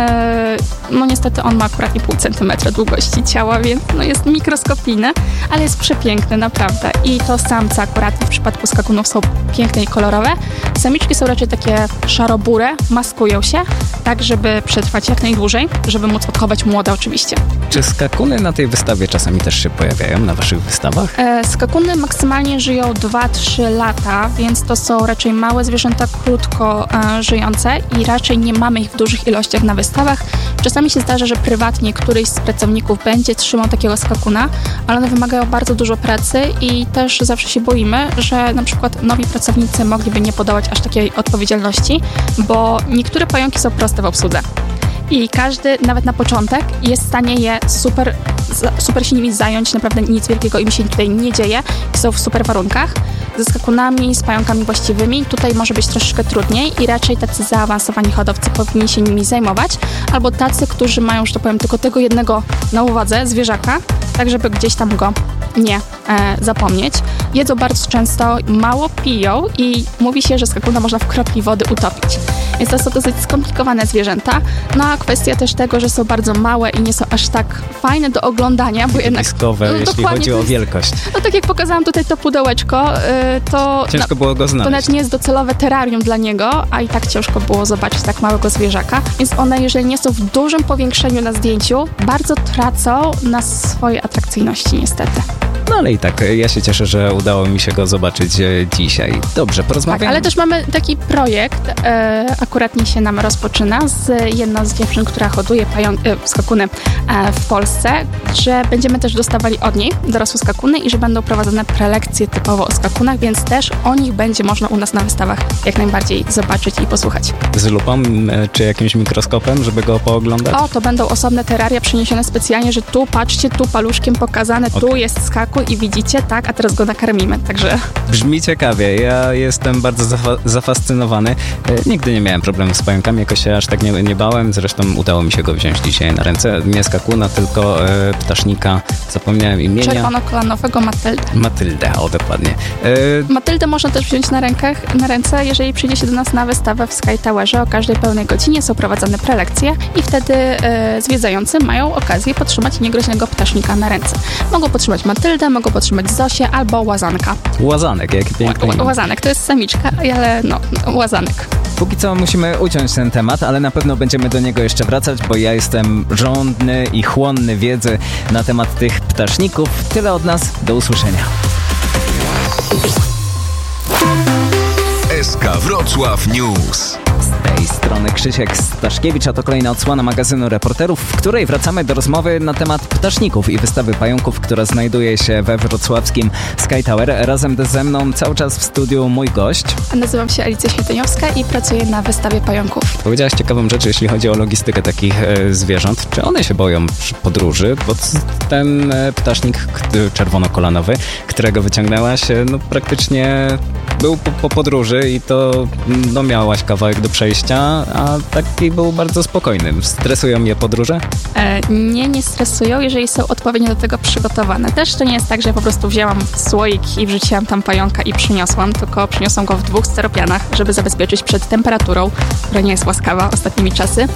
No niestety on ma akurat 0,5 centymetra długości ciała, więc no jest mikroskopijny, ale jest przepiękny, naprawdę. I to samce akurat w przypadku skakunów są piękne i kolorowe. Samiczki są raczej takie szarobure, maskują się, tak żeby przetrwać jak najdłużej, żeby móc odchować młode oczywiście. Czy skakuny na tej wystawie czasami też się pojawiają, na waszych wystawach? Skakuny maksymalnie żyją 2-3 lata, więc to są raczej małe zwierzęta, krótko żyjące i raczej nie mamy ich w dużych ilościach na wystawach. Czasami się zdarza, że prywatnie któryś z pracowników będzie trzymał takiego skakuna, ale one wymagają bardzo dużo pracy i też zawsze się boimy, że na przykład nowi pracownicy mogliby nie podołać aż takiej odpowiedzialności, bo niektóre pająki są proste w obsłudze. I każdy, nawet na początek, jest w stanie je super się nimi zająć, naprawdę nic wielkiego im się tutaj nie dzieje i są w super warunkach. Ze skakunami, z pająkami właściwymi tutaj może być troszeczkę trudniej i raczej tacy zaawansowani hodowcy powinni się nimi zajmować, albo tacy, którzy mają, że to powiem, tylko tego jednego na uwadze, zwierzaka, tak żeby gdzieś tam go nie zapomnieć. Jedzą bardzo często, mało piją i mówi się, że skakuna można w kropli wody utopić. Więc to są dosyć skomplikowane zwierzęta. No a kwestia też tego, że są bardzo małe i nie są aż tak fajne do oglądania, bo jednak... jeśli chodzi o wielkość. No tak jak pokazałam tutaj to pudełeczko, to... Ciężko było go znaleźć. To nawet nie jest docelowe terrarium dla niego, a i tak ciężko było zobaczyć tak małego zwierzaka. Więc one, jeżeli nie są w dużym powiększeniu na zdjęciu, bardzo tracą na swojej atrakcyjności niestety. No ale i tak, ja się cieszę, że udało mi się go zobaczyć dzisiaj. Dobrze, porozmawiamy. Tak, ale też mamy taki projekt, akuratnie się nam rozpoczyna z jedną z dziewczyn, która hoduje skakuny w Polsce, że będziemy też dostawali od niej dorosłe skakuny i że będą prowadzone prelekcje typowo o skakunach, więc też o nich będzie można u nas na wystawach jak najbardziej zobaczyć i posłuchać. Z lupą czy jakimś mikroskopem, żeby go pooglądać? To będą osobne terraria przeniesione specjalnie, że tu, patrzcie, tu paluszkiem pokazane, tu jest skakun, wierzchu i widzicie, tak, a teraz go nakarmimy, także... Brzmi ciekawie, ja jestem bardzo zafascynowany. Nigdy nie miałem problemów z pająkami, jakoś się aż tak nie bałem, zresztą udało mi się go wziąć dzisiaj na ręce. Nie skakuna, tylko ptasznika, zapomniałem imienia. Czerwonokolanowego Matyldę. Matyldę, o dokładnie. Matyldę można też wziąć na ręce, jeżeli przyjdzie się do nas na wystawę w Sky Towerze. O każdej pełnej godzinie są prowadzone prelekcje i wtedy zwiedzający mają okazję podtrzymać niegroźnego ptasznika na ręce. Mogą podtrzymać Matyldę, mogą podtrzymać Zosię albo Łazanka. Łazanek, jaki piękny. Łazanek, to jest samiczka, ale Łazanek. Póki co musimy uciąć ten temat, ale na pewno będziemy do niego jeszcze wracać, bo ja jestem żądny i chłonny wiedzy na temat tych ptaszników. Tyle od nas, do usłyszenia. SK Wrocław News. Z tej strony Krzysiek Staszkiewicz, a to kolejna odsłona magazynu Reporterów, w której wracamy do rozmowy na temat ptaszników i wystawy pająków, która znajduje się we wrocławskim Sky Tower. Razem ze mną cały czas w studiu mój gość. Nazywam się Alicja Świątyniowska i pracuję na wystawie pająków. Powiedziałaś ciekawą rzecz, jeśli chodzi o logistykę takich zwierząt. Czy one się boją podróży? Bo ten ptasznik czerwonokolanowy, którego wyciągnęłaś, praktycznie był po podróży i to miałaś kawałek do przejścia, a taki był bardzo spokojny. Stresują je podróże? Nie stresują, jeżeli są odpowiednio do tego przygotowane. Też to nie jest tak, że po prostu wzięłam słoik i wrzuciłam tam pająka i przyniosłam, tylko przyniosłam go w 2 steropianach, żeby zabezpieczyć przed temperaturą, która nie jest łaskawa ostatnimi czasy.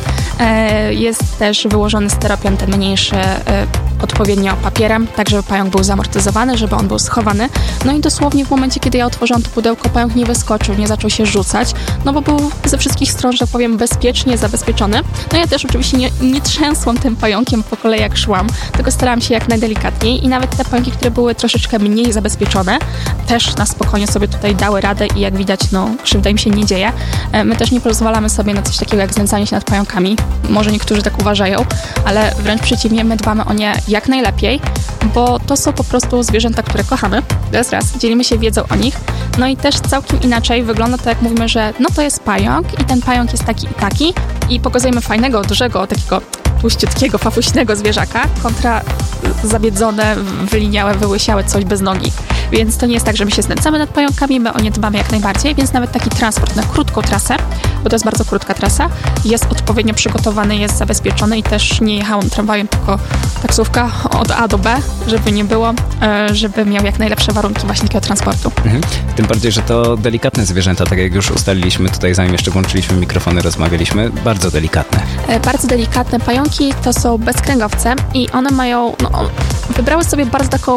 Jest też wyłożony steropian, ten mniejszy, odpowiednio papierem, tak żeby pająk był zamortyzowany, żeby on był schowany. No i dosłownie w momencie, kiedy ja otworzyłam to pudełko, pająk nie wyskoczył, nie zaczął się rzucać, bo był ze wszystkich stron, że tak powiem, bezpiecznie zabezpieczony. No ja też oczywiście nie trzęsłam tym pająkiem po kolei jak szłam, tylko starałam się jak najdelikatniej i nawet te pająki, które były troszeczkę mniej zabezpieczone, też na spokojnie sobie tutaj dały radę i jak widać, krzywda im się nie dzieje. My też nie pozwalamy sobie na coś takiego jak znęcanie się nad pająkami. Może niektórzy tak uważają, ale wręcz przeciwnie, my dbamy o nie jak najlepiej, bo to są po prostu zwierzęta, które kochamy. Raz, dzielimy się wiedzą o nich. No i też całkiem inaczej wygląda to, jak mówimy, że to jest pająk i ten pająk jest taki i taki i pokazujemy fajnego, dużego, takiego tłuściutkiego, fafuśnego zwierzaka kontra zabiedzone, wyliniałe, wyłysiałe coś bez nogi. Więc to nie jest tak, że my się znęcamy nad pająkami, my o nie dbamy jak najbardziej, więc nawet taki transport na krótką trasę, bo to jest bardzo krótka trasa, jest odpowiednio przygotowany, jest zabezpieczony i też nie jechałam tramwajem, tylko taksówka od A do B, żeby nie było, żeby miał jak najlepsze warunki właśnie takiego transportu. Tym bardziej, że to delikatne zwierzęta, tak jak już ustaliliśmy tutaj, zanim jeszcze włączyliśmy mikrofony, rozmawialiśmy, bardzo delikatne. Bardzo delikatne pająki to są bezkręgowce i one mają, wybrały sobie bardzo taką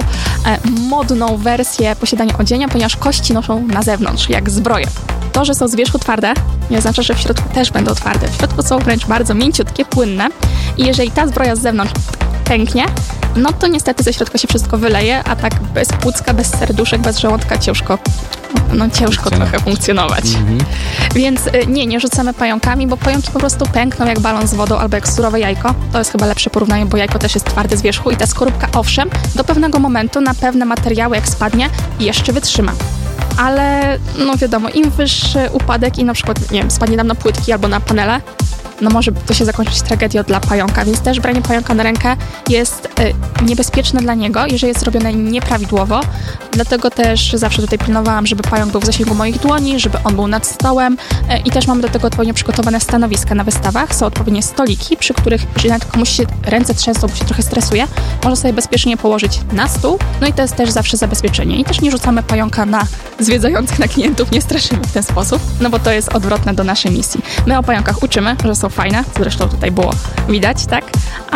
modną wersję posiadania odzienia, ponieważ kości noszą na zewnątrz, jak zbroję. To, że są z wierzchu twarde, nie oznacza, że w środku też będą twarde. W środku są wręcz bardzo mięciutkie, płynne i jeżeli ta zbroja z zewnątrz pęknie, to niestety ze środka się wszystko wyleje, a tak bez płucka, bez serduszek, bez żołądka ciężko trochę funkcjonować. Więc nie rzucamy pająkami, bo pająki po prostu pękną jak balon z wodą albo jak surowe jajko. To jest chyba lepsze porównanie, bo jajko też jest twarde z wierzchu i ta skorupka, owszem, do pewnego momentu na pewne materiały, jak spadnie, jeszcze wytrzyma. Ale wiadomo, im wyższy upadek i na przykład, spadnie nam na płytki albo na panele, może to się zakończyć tragedią dla pająka, więc też branie pająka na rękę jest niebezpieczne dla niego, jeżeli jest robione nieprawidłowo. Dlatego też zawsze tutaj pilnowałam, żeby pająk był w zasięgu moich dłoni, żeby on był nad stołem i też mamy do tego odpowiednio przygotowane stanowiska na wystawach. Są odpowiednie stoliki, przy których, jeżeli nawet komuś się ręce trzęsą, bo się trochę stresuje, można sobie bezpiecznie położyć na stół. I to jest też zawsze zabezpieczenie. I też nie rzucamy pająka na zwiedzających, na klientów, nie straszymy w ten sposób, bo to jest odwrotne do naszej misji. My o pająkach uczymy, że są fajne, zresztą tutaj było widać, tak?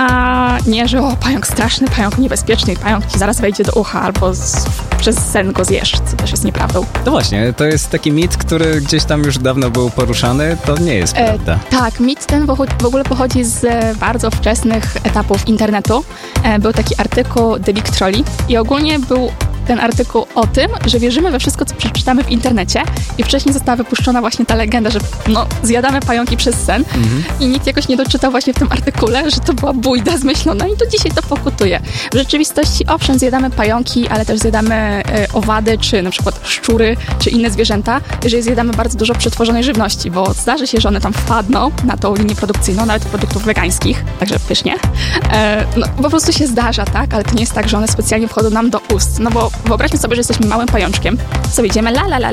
A nie, że pająk straszny, pająk niebezpieczny, pająk ci zaraz wejdzie do ucha albo przez sen go zjesz, co też jest nieprawdą. No właśnie, to jest taki mit, który gdzieś tam już dawno był poruszany, to nie jest prawda. Tak, mit ten w ogóle pochodzi z bardzo wczesnych etapów internetu. Był taki artykuł The Big Trolley i ogólnie był ten artykuł o tym, że wierzymy we wszystko, co przeczytamy w internecie i wcześniej została wypuszczona właśnie ta legenda, że zjadamy pająki przez sen i nikt jakoś nie doczytał właśnie w tym artykule, że to była bójda zmyślona i do dzisiaj to pokutuje. W rzeczywistości owszem, zjadamy pająki, ale też zjadamy owady, czy na przykład szczury, czy inne zwierzęta, jeżeli zjadamy bardzo dużo przetworzonej żywności, bo zdarzy się, że one tam wpadną na tą linię produkcyjną, nawet produktów wegańskich, także pysznie. Po prostu się zdarza, tak? Ale to nie jest tak, że one specjalnie wchodzą nam do ust. No bo wyobraźmy sobie, że jesteśmy małym pajączkiem, sobie idziemy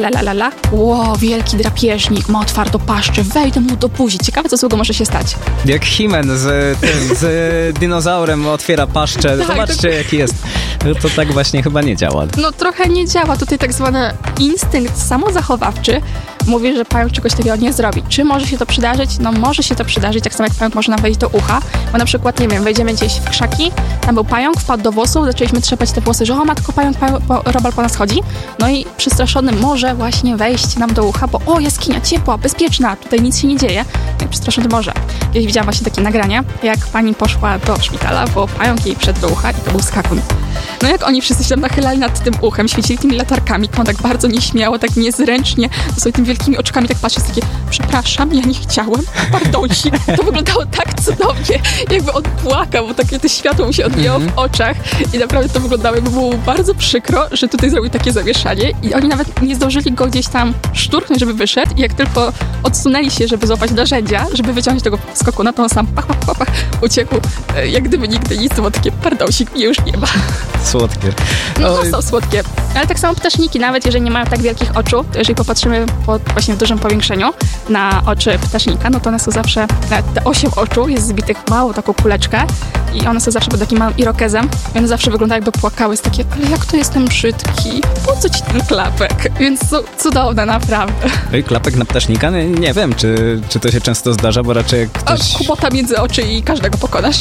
wielki drapieżnik, ma otwartą paszczę, wejdę mu do buzi. Ciekawe, co złego może się stać. Jak He-Man z dinozaurem otwiera paszczę. Tak, zobaczcie, jaki jest. To tak właśnie chyba nie działa. No trochę nie działa. Tutaj tak zwany instynkt samozachowawczy mówi, że pająk czegoś takiego nie zrobi. Czy może się to przydarzyć? No może się to przydarzyć, tak samo jak pająk może nam wejść do ucha, bo na przykład, nie wiem, wejdziemy gdzieś w krzaki, tam był pająk, wpadł do włosów, zaczęliśmy trzepać te włosy, że o matko, pająk, robal po nas chodzi. No i przestraszony może właśnie wejść nam do ucha, bo jaskinia ciepła, bezpieczna, tutaj nic się nie dzieje. Jak przestraszony może. Kiedyś widziałam właśnie takie nagranie, jak pani poszła do szpitala, bo pająk jej wszedł do ucha i to był skakun. No jak oni wszyscy się tam nachylali nad tym uchem, świecili tymi latarkami, to on tak bardzo nieśmiało, tak niezręcznie, sobie tymi wielkimi oczkami tak patrzy, takie, przepraszam, ja nie chciałem, pardonsik. To wyglądało tak cudownie, jakby on płakał, bo takie to światło mu się odbijało w oczach i naprawdę to wyglądało, jakby było bardzo przykro, że tutaj zrobił takie zamieszanie i oni nawet nie zdążyli go gdzieś tam szturchnąć, żeby wyszedł i jak tylko odsunęli się, żeby złapać narzędzia, żeby wyciągnąć tego skokuna, to on sam pach, uciekł, jak gdyby nigdy nic, bo takie, pardonsik, mnie już nie ma. Słodkie. No to są słodkie. Ale tak samo ptaszniki, nawet jeżeli nie mają tak wielkich oczu, to jeżeli popatrzymy właśnie w dużym powiększeniu na oczy ptasznika, no to one są zawsze, te 8 oczu jest zbitych w małą taką kuleczkę i one są zawsze pod takim małym irokezem i one zawsze wyglądają jakby płakały, jest takie, ale jak to jestem brzydki, po co ci ten klapek? Więc są cudowne, naprawdę. Klapek na ptasznika? Nie wiem, czy to się często zdarza, bo raczej jak ktoś... Kupota między oczy i każdego pokonasz.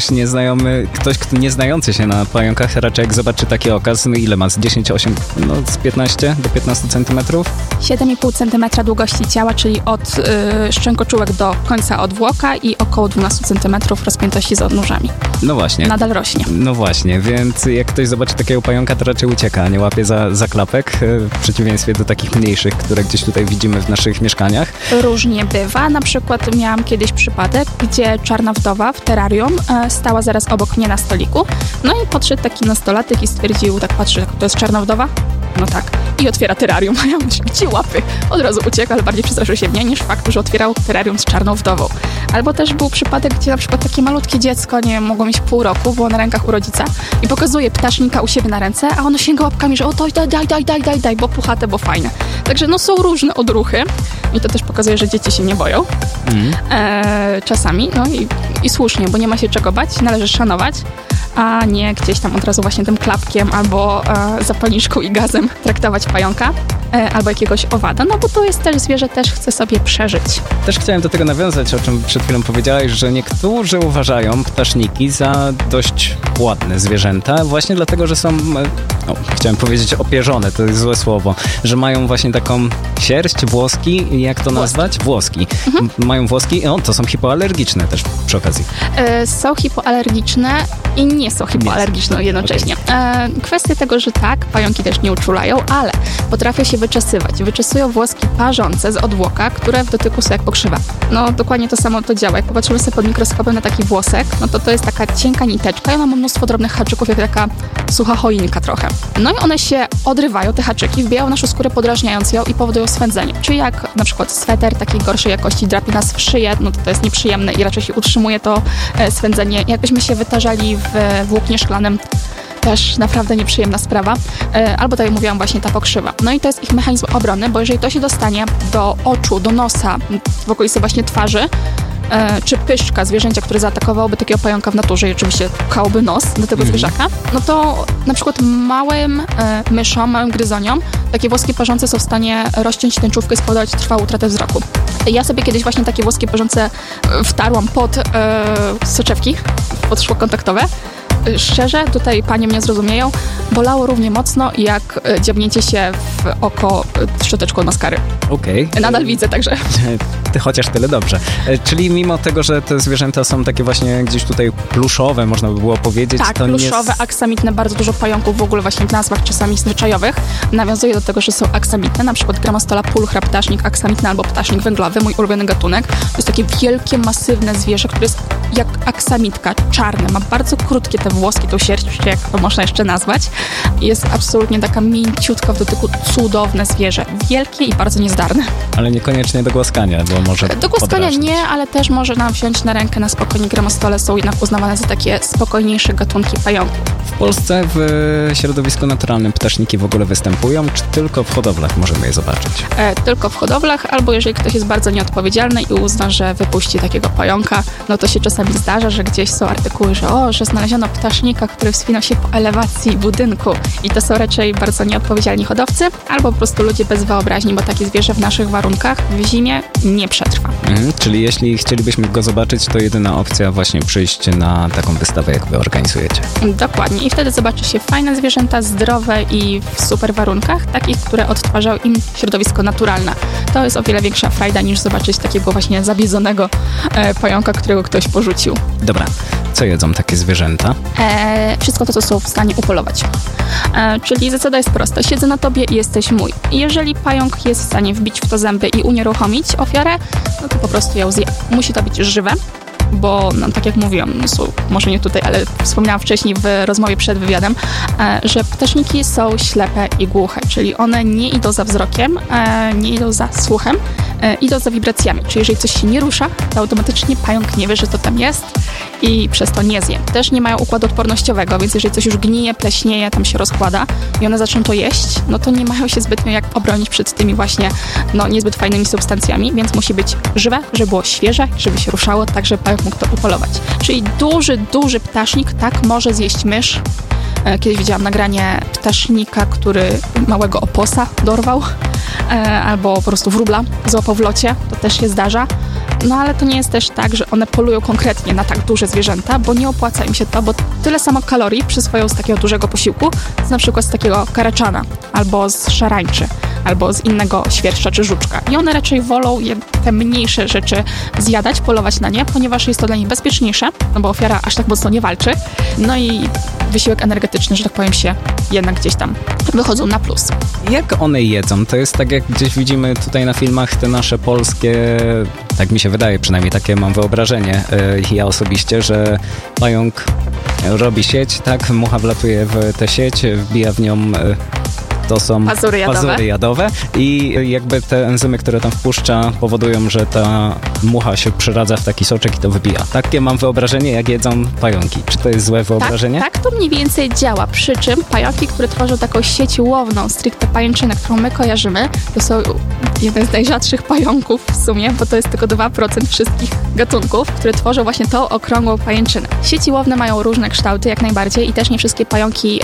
Ktoś, kto nie znający się na pająkach, raczej jak zobaczy taki okaz, no ile ma? Z 10, 8, no z 15 do 15 centymetrów? 7,5 centymetra długości ciała, czyli od szczękoczułek do końca odwłoka i około 12 centymetrów rozpiętości z odnóżami. No właśnie. Nadal rośnie. No właśnie, więc jak ktoś zobaczy takiego pająka, to raczej ucieka, nie łapie za klapek, w przeciwieństwie do takich mniejszych, które gdzieś tutaj widzimy w naszych mieszkaniach. Różnie bywa. Na przykład miałam kiedyś przypadek, gdzie czarna wdowa w terrarium stała zaraz obok mnie na stoliku. No i podszedł taki nastolatek i stwierdził, tak patrzy, to jest czarna wdowa? No tak. I otwiera terrarium. A ja mówię, gdzie łapy? Od razu uciekł, ale bardziej przestraszył się mnie niż fakt, że otwierał terrarium z czarną wdową. Albo też był przypadek, gdzie na przykład takie malutkie dziecko, nie wiem, mogło mieć pół roku, było na rękach u rodzica i pokazuje ptasznika u siebie na ręce, a ono sięga łapkami, że o to daj, bo puchate, bo fajne. Także no są różne odruchy i to też pokazuje, że dzieci się nie boją. Czasami, no i słusznie, bo nie ma się czego bać, należy szanować, a nie gdzieś tam od razu właśnie tym klapkiem albo zapalniczką i gazem traktować pająka albo jakiegoś owada, no bo to jest też zwierzę, też chce sobie przeżyć. Też chciałem do tego nawiązać, o czym przed chwilą powiedziałaś, że niektórzy uważają ptaszniki za dość ładne zwierzęta, właśnie dlatego, że są, chciałem powiedzieć opierzone, to jest złe słowo, że mają właśnie taką sierść, włoski, jak to nazwać? Włoski. Mają włoski, to są hipoalergiczne też przy okazji. Są hipoalergiczne i nie są hipoalergiczne jednocześnie. Okay. Kwestia tego, że tak, pająki też nie uczulają, ale potrafią się wyczesywać. Wyczesują włoski parzące z odwłoka, które w dotyku są jak pokrzywa. No dokładnie to samo to działa. Jak popatrzymy sobie pod mikroskopem na taki włosek, no to jest taka cienka niteczka i ona ma mnóstwo drobnych haczyków, jak taka sucha choinka trochę. No i one się odrywają, te haczyki, wbijają naszą skórę, podrażniając ją i powodują swędzenie. Czyli jak na przykład sweter takiej gorszej jakości drapie nas w szyję, no to jest nieprzyjemne i raczej się utrzymuje to swędzenie. Jakbyśmy się wytarzali w włóknie szklanym, też naprawdę nieprzyjemna sprawa. Albo tak jak mówiłam, właśnie ta pokrzywa. No i to jest ich mechanizm obrony, bo jeżeli to się dostanie do oczu, do nosa, w okolicy właśnie twarzy, czy pyszczka zwierzęcia, które zaatakowałoby takiego pająka w naturze i oczywiście pchałoby nos do tego zwierzaka, no to na przykład małym myszom, małym gryzoniom takie włoski parzące są w stanie rozciąć tęczówkę i spowodować trwałą utratę wzroku. Ja sobie kiedyś właśnie takie włoskie parzące wtarłam pod soczewki, pod szkło kontaktowe. Szczerze, tutaj panie mnie zrozumieją, bolało równie mocno jak dziabnięcie się w oko szczoteczką od maskary. Okej. Nadal widzę, także. chociaż tyle dobrze. Czyli mimo tego, że te zwierzęta są takie właśnie gdzieś tutaj pluszowe, można by było powiedzieć. Tak, to pluszowe, aksamitne, bardzo dużo pająków w ogóle właśnie w nazwach czasami zwyczajowych nawiązuje do tego, że są aksamitne, na przykład Grammostola pulchra, ptasznik aksamitny albo ptasznik węglowy, mój ulubiony gatunek. To jest takie wielkie, masywne zwierzę, które jest jak aksamitka, czarne, ma bardzo krótkie te włoski, tą sierść, czy jak to można jeszcze nazwać. Jest absolutnie taka mięciutka w dotyku, cudowne zwierzę, wielkie i bardzo niezdarne. Ale niekoniecznie do głaskania, bo może do głaskania podrażnić. Nie, ale też może nam wziąć na rękę na spokojnie. Grammostole są jednak uznawane za takie spokojniejsze gatunki pająków. W Polsce w środowisku naturalnym ptaszniki w ogóle występują, czy tylko w hodowlach możemy je zobaczyć? Tylko w hodowlach, albo jeżeli ktoś jest bardzo nieodpowiedzialny i uzna, że wypuści takiego pająka, no to się czasami zdarza, że gdzieś są artykuły, że znaleziono ptasznika, który wspinał się po elewacji budynku. I to są raczej bardzo nieodpowiedzialni hodowcy, albo po prostu ludzie bez wyobraźni, bo takie zwierzę w naszych warunkach w zimie nie przetrwa. Czyli jeśli chcielibyśmy go zobaczyć, to jedyna opcja właśnie przyjść na taką wystawę, jak wy organizujecie. Dokładnie. I wtedy zobaczy się fajne zwierzęta, zdrowe i w super warunkach, takich, które odtwarzają im środowisko naturalne. To jest o wiele większa frajda niż zobaczyć takiego właśnie zabiedzonego pająka, którego ktoś porzucił. Dobra, co jedzą takie zwierzęta? Wszystko to, co są w stanie upolować. Czyli zasada jest prosta. Siedzę na tobie i jesteś mój. I jeżeli pająk jest w stanie wbić w to zęby i unieruchomić ofiarę, no to po prostu ją zje. Musi to być żywe, bo no, tak jak mówiłam, może nie tutaj, ale wspomniałam wcześniej w rozmowie przed wywiadem, że ptaszniki są ślepe i głuche, czyli one nie idą za wzrokiem, nie idą za słuchem, idą za wibracjami. Czyli jeżeli coś się nie rusza, to automatycznie pająk nie wie, że to tam jest i przez to nie zje. Też nie mają układu odpornościowego, więc jeżeli coś już gnije, pleśnieje, tam się rozkłada i one zaczną to jeść, no to nie mają się zbytnio jak obronić przed tymi właśnie niezbyt fajnymi substancjami, więc musi być żywe, żeby było świeże, żeby się ruszało, tak żeby pająk mógł to upolować. Czyli duży ptasznik tak może zjeść mysz. Kiedyś widziałam nagranie ptasznika, który małego oposa dorwał, albo po prostu wróbla złapał w locie, to też się zdarza. No ale to nie jest też tak, że one polują konkretnie na tak duże zwierzęta, bo nie opłaca im się to, bo tyle samo kalorii przyswoją z takiego dużego posiłku, z na przykład z takiego karaczana, albo z szarańczy, albo z innego świerszcza czy żuczka. I one raczej wolą te mniejsze rzeczy zjadać, polować na nie, ponieważ jest to dla nich bezpieczniejsze, no bo ofiara aż tak mocno nie walczy. No i wysiłek energetyczny, że tak powiem, się jednak gdzieś tam wychodzą na plus. Jak one jedzą? To jest tak, jak gdzieś widzimy tutaj na filmach te nasze polskie, tak mi się wydaje, przynajmniej takie mam wyobrażenie, ja osobiście, że pająk robi sieć, tak, mucha wlatuje w tę sieć, wbija w nią... To są pazury jadowe i jakby te enzymy, które tam wpuszcza, powodują, że ta mucha się przeradza w taki soczek i to wybija. Takie mam wyobrażenie, jak jedzą pająki. Czy to jest złe wyobrażenie? Tak to mniej więcej działa. Przy czym pająki, które tworzą taką sieć łowną, stricte pajęczynę, którą my kojarzymy, to są jeden z najrzadszych pająków w sumie, bo to jest tylko 2% wszystkich gatunków, które tworzą właśnie tą okrągłą pajęczynę. Sieci łowne mają różne kształty, jak najbardziej, i też nie wszystkie pająki...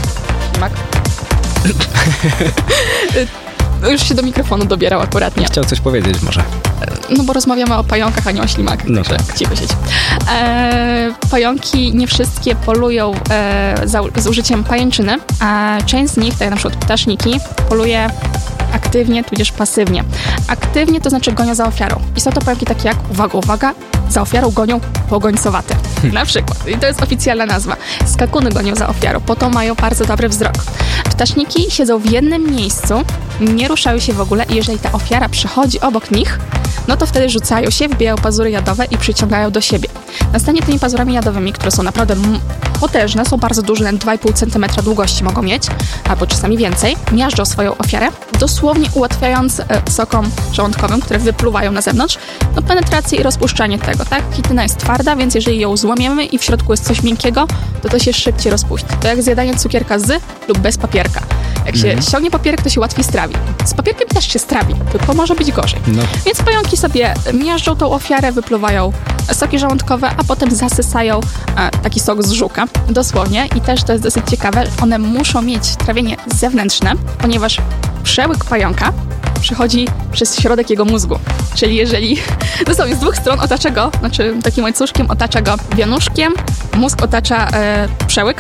Już się do mikrofonu dobierał akuratnie. Chciał coś powiedzieć może. No bo rozmawiamy o pająkach, a nie o ślimakach. No tak. Cicho siedź. Pająki nie wszystkie polują z użyciem pajęczyny, a część z nich, tak jak na przykład ptaszniki, poluje aktywnie, tudzież pasywnie. Aktywnie to znaczy gonią za ofiarą. I są to pająki takie jak, uwaga, za ofiarą gonią pogońcowate. Na przykład. I to jest oficjalna nazwa. Skakuny gonią za ofiarą, po to mają bardzo dobry wzrok. Ptaszniki siedzą w jednym miejscu, nie ruszają się w ogóle i jeżeli ta ofiara przechodzi obok nich, no to wtedy rzucają się, wbijają pazury jadowe i przyciągają do siebie. Następnie tymi pazurami jadowymi, które są naprawdę potężne, są bardzo duże, 2,5 cm długości mogą mieć, albo czasami więcej, miażdżą swoją ofiarę, dosłownie ułatwiając sokom żołądkowym, które wypluwają na zewnątrz, no penetrację i rozpuszczanie tego, tak? Chityna jest twarda, więc jeżeli ją złamiemy i w środku jest coś miękkiego, to się szybciej rozpuści. To jak zjadanie cukierka z lub bez papierka. Jak się ściągnie papierek, to się łatwiej strawi. Z papierkiem też się strawi, tylko może być gorzej. No. Więc pająki sobie miażdżą tą ofiarę, wypluwają soki żołądkowe, a potem zasysają taki sok z żuka, dosłownie. I też to jest dosyć ciekawe, one muszą mieć trawienie zewnętrzne, ponieważ przełyk pająka przechodzi przez środek jego mózgu. Czyli jeżeli dosłownie z dwóch stron otacza go, znaczy takim łańcuszkiem otacza go wianuszkiem, mózg otacza przełyk,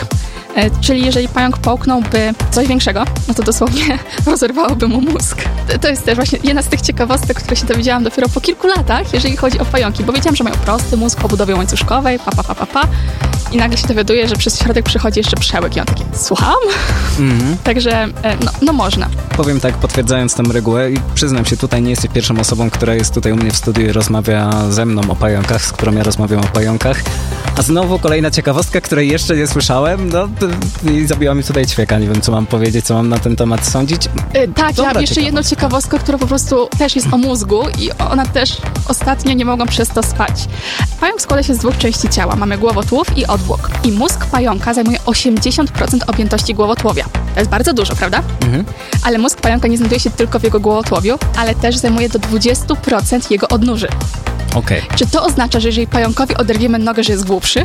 Czyli jeżeli pająk połknąłby coś większego, no to dosłownie rozerwałoby mu mózg. To jest też właśnie jedna z tych ciekawostek, które się dowiedziałam dopiero po kilku latach, jeżeli chodzi o pająki, bo wiedziałam, że mają prosty mózg o budowie łańcuszkowej, i nagle się dowiaduję, że przez środek przychodzi jeszcze przełyk i on taki, słucham? Także, no można. Powiem tak, potwierdzając tę regułę i przyznam się, tutaj nie jesteś pierwszą osobą, która jest tutaj u mnie w studiu i rozmawia ze mną o pająkach, z którą ja rozmawiam o pająkach. A znowu kolejna ciekawostka, której jeszcze nie słyszałem, i zabiła mi tutaj ćwieka. Nie wiem, co mam powiedzieć, co mam na ten temat sądzić. Tak, ja mam jeszcze jedną ciekawostkę, która po prostu też jest o mózgu i ona też ostatnio nie mogłam przez to spać. Pająk składa się z dwóch części ciała. Mamy głowotłów i odwłok. I mózg pająka zajmuje 80% objętości głowotłowia. To jest bardzo dużo, prawda? Ale mózg pająka nie znajduje się tylko w jego głowotłowiu, ale też zajmuje do 20% jego odnóży. Okej. Czy to oznacza, że jeżeli pająkowi oderwiemy nogę, że jest głupszy?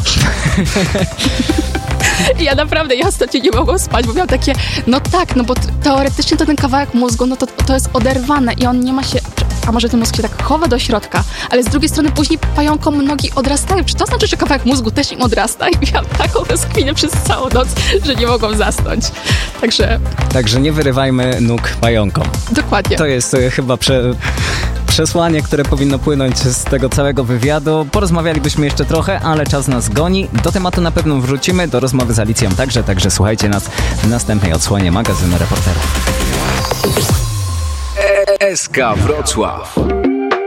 Ja naprawdę, ostatnio nie mogłam spać, bo miałam takie, bo teoretycznie to ten kawałek mózgu, to jest oderwane i on nie ma się, a może ten mózg się tak chowa do środka, ale z drugiej strony później pająkom nogi odrastają. Czy to znaczy, że kawałek mózgu też im odrasta? I miałam taką rozkminę przez całą noc, że nie mogłam zasnąć. Także nie wyrywajmy nóg pająkom. Dokładnie. To jest chyba przesłanie, które powinno płynąć z tego całego wywiadu. Porozmawialibyśmy jeszcze trochę, ale czas nas goni. Do tematu na pewno wrócimy, do rozmowy z Alicją także słuchajcie nas w następnej odsłonie magazynu Reporterów. SK Wrocław.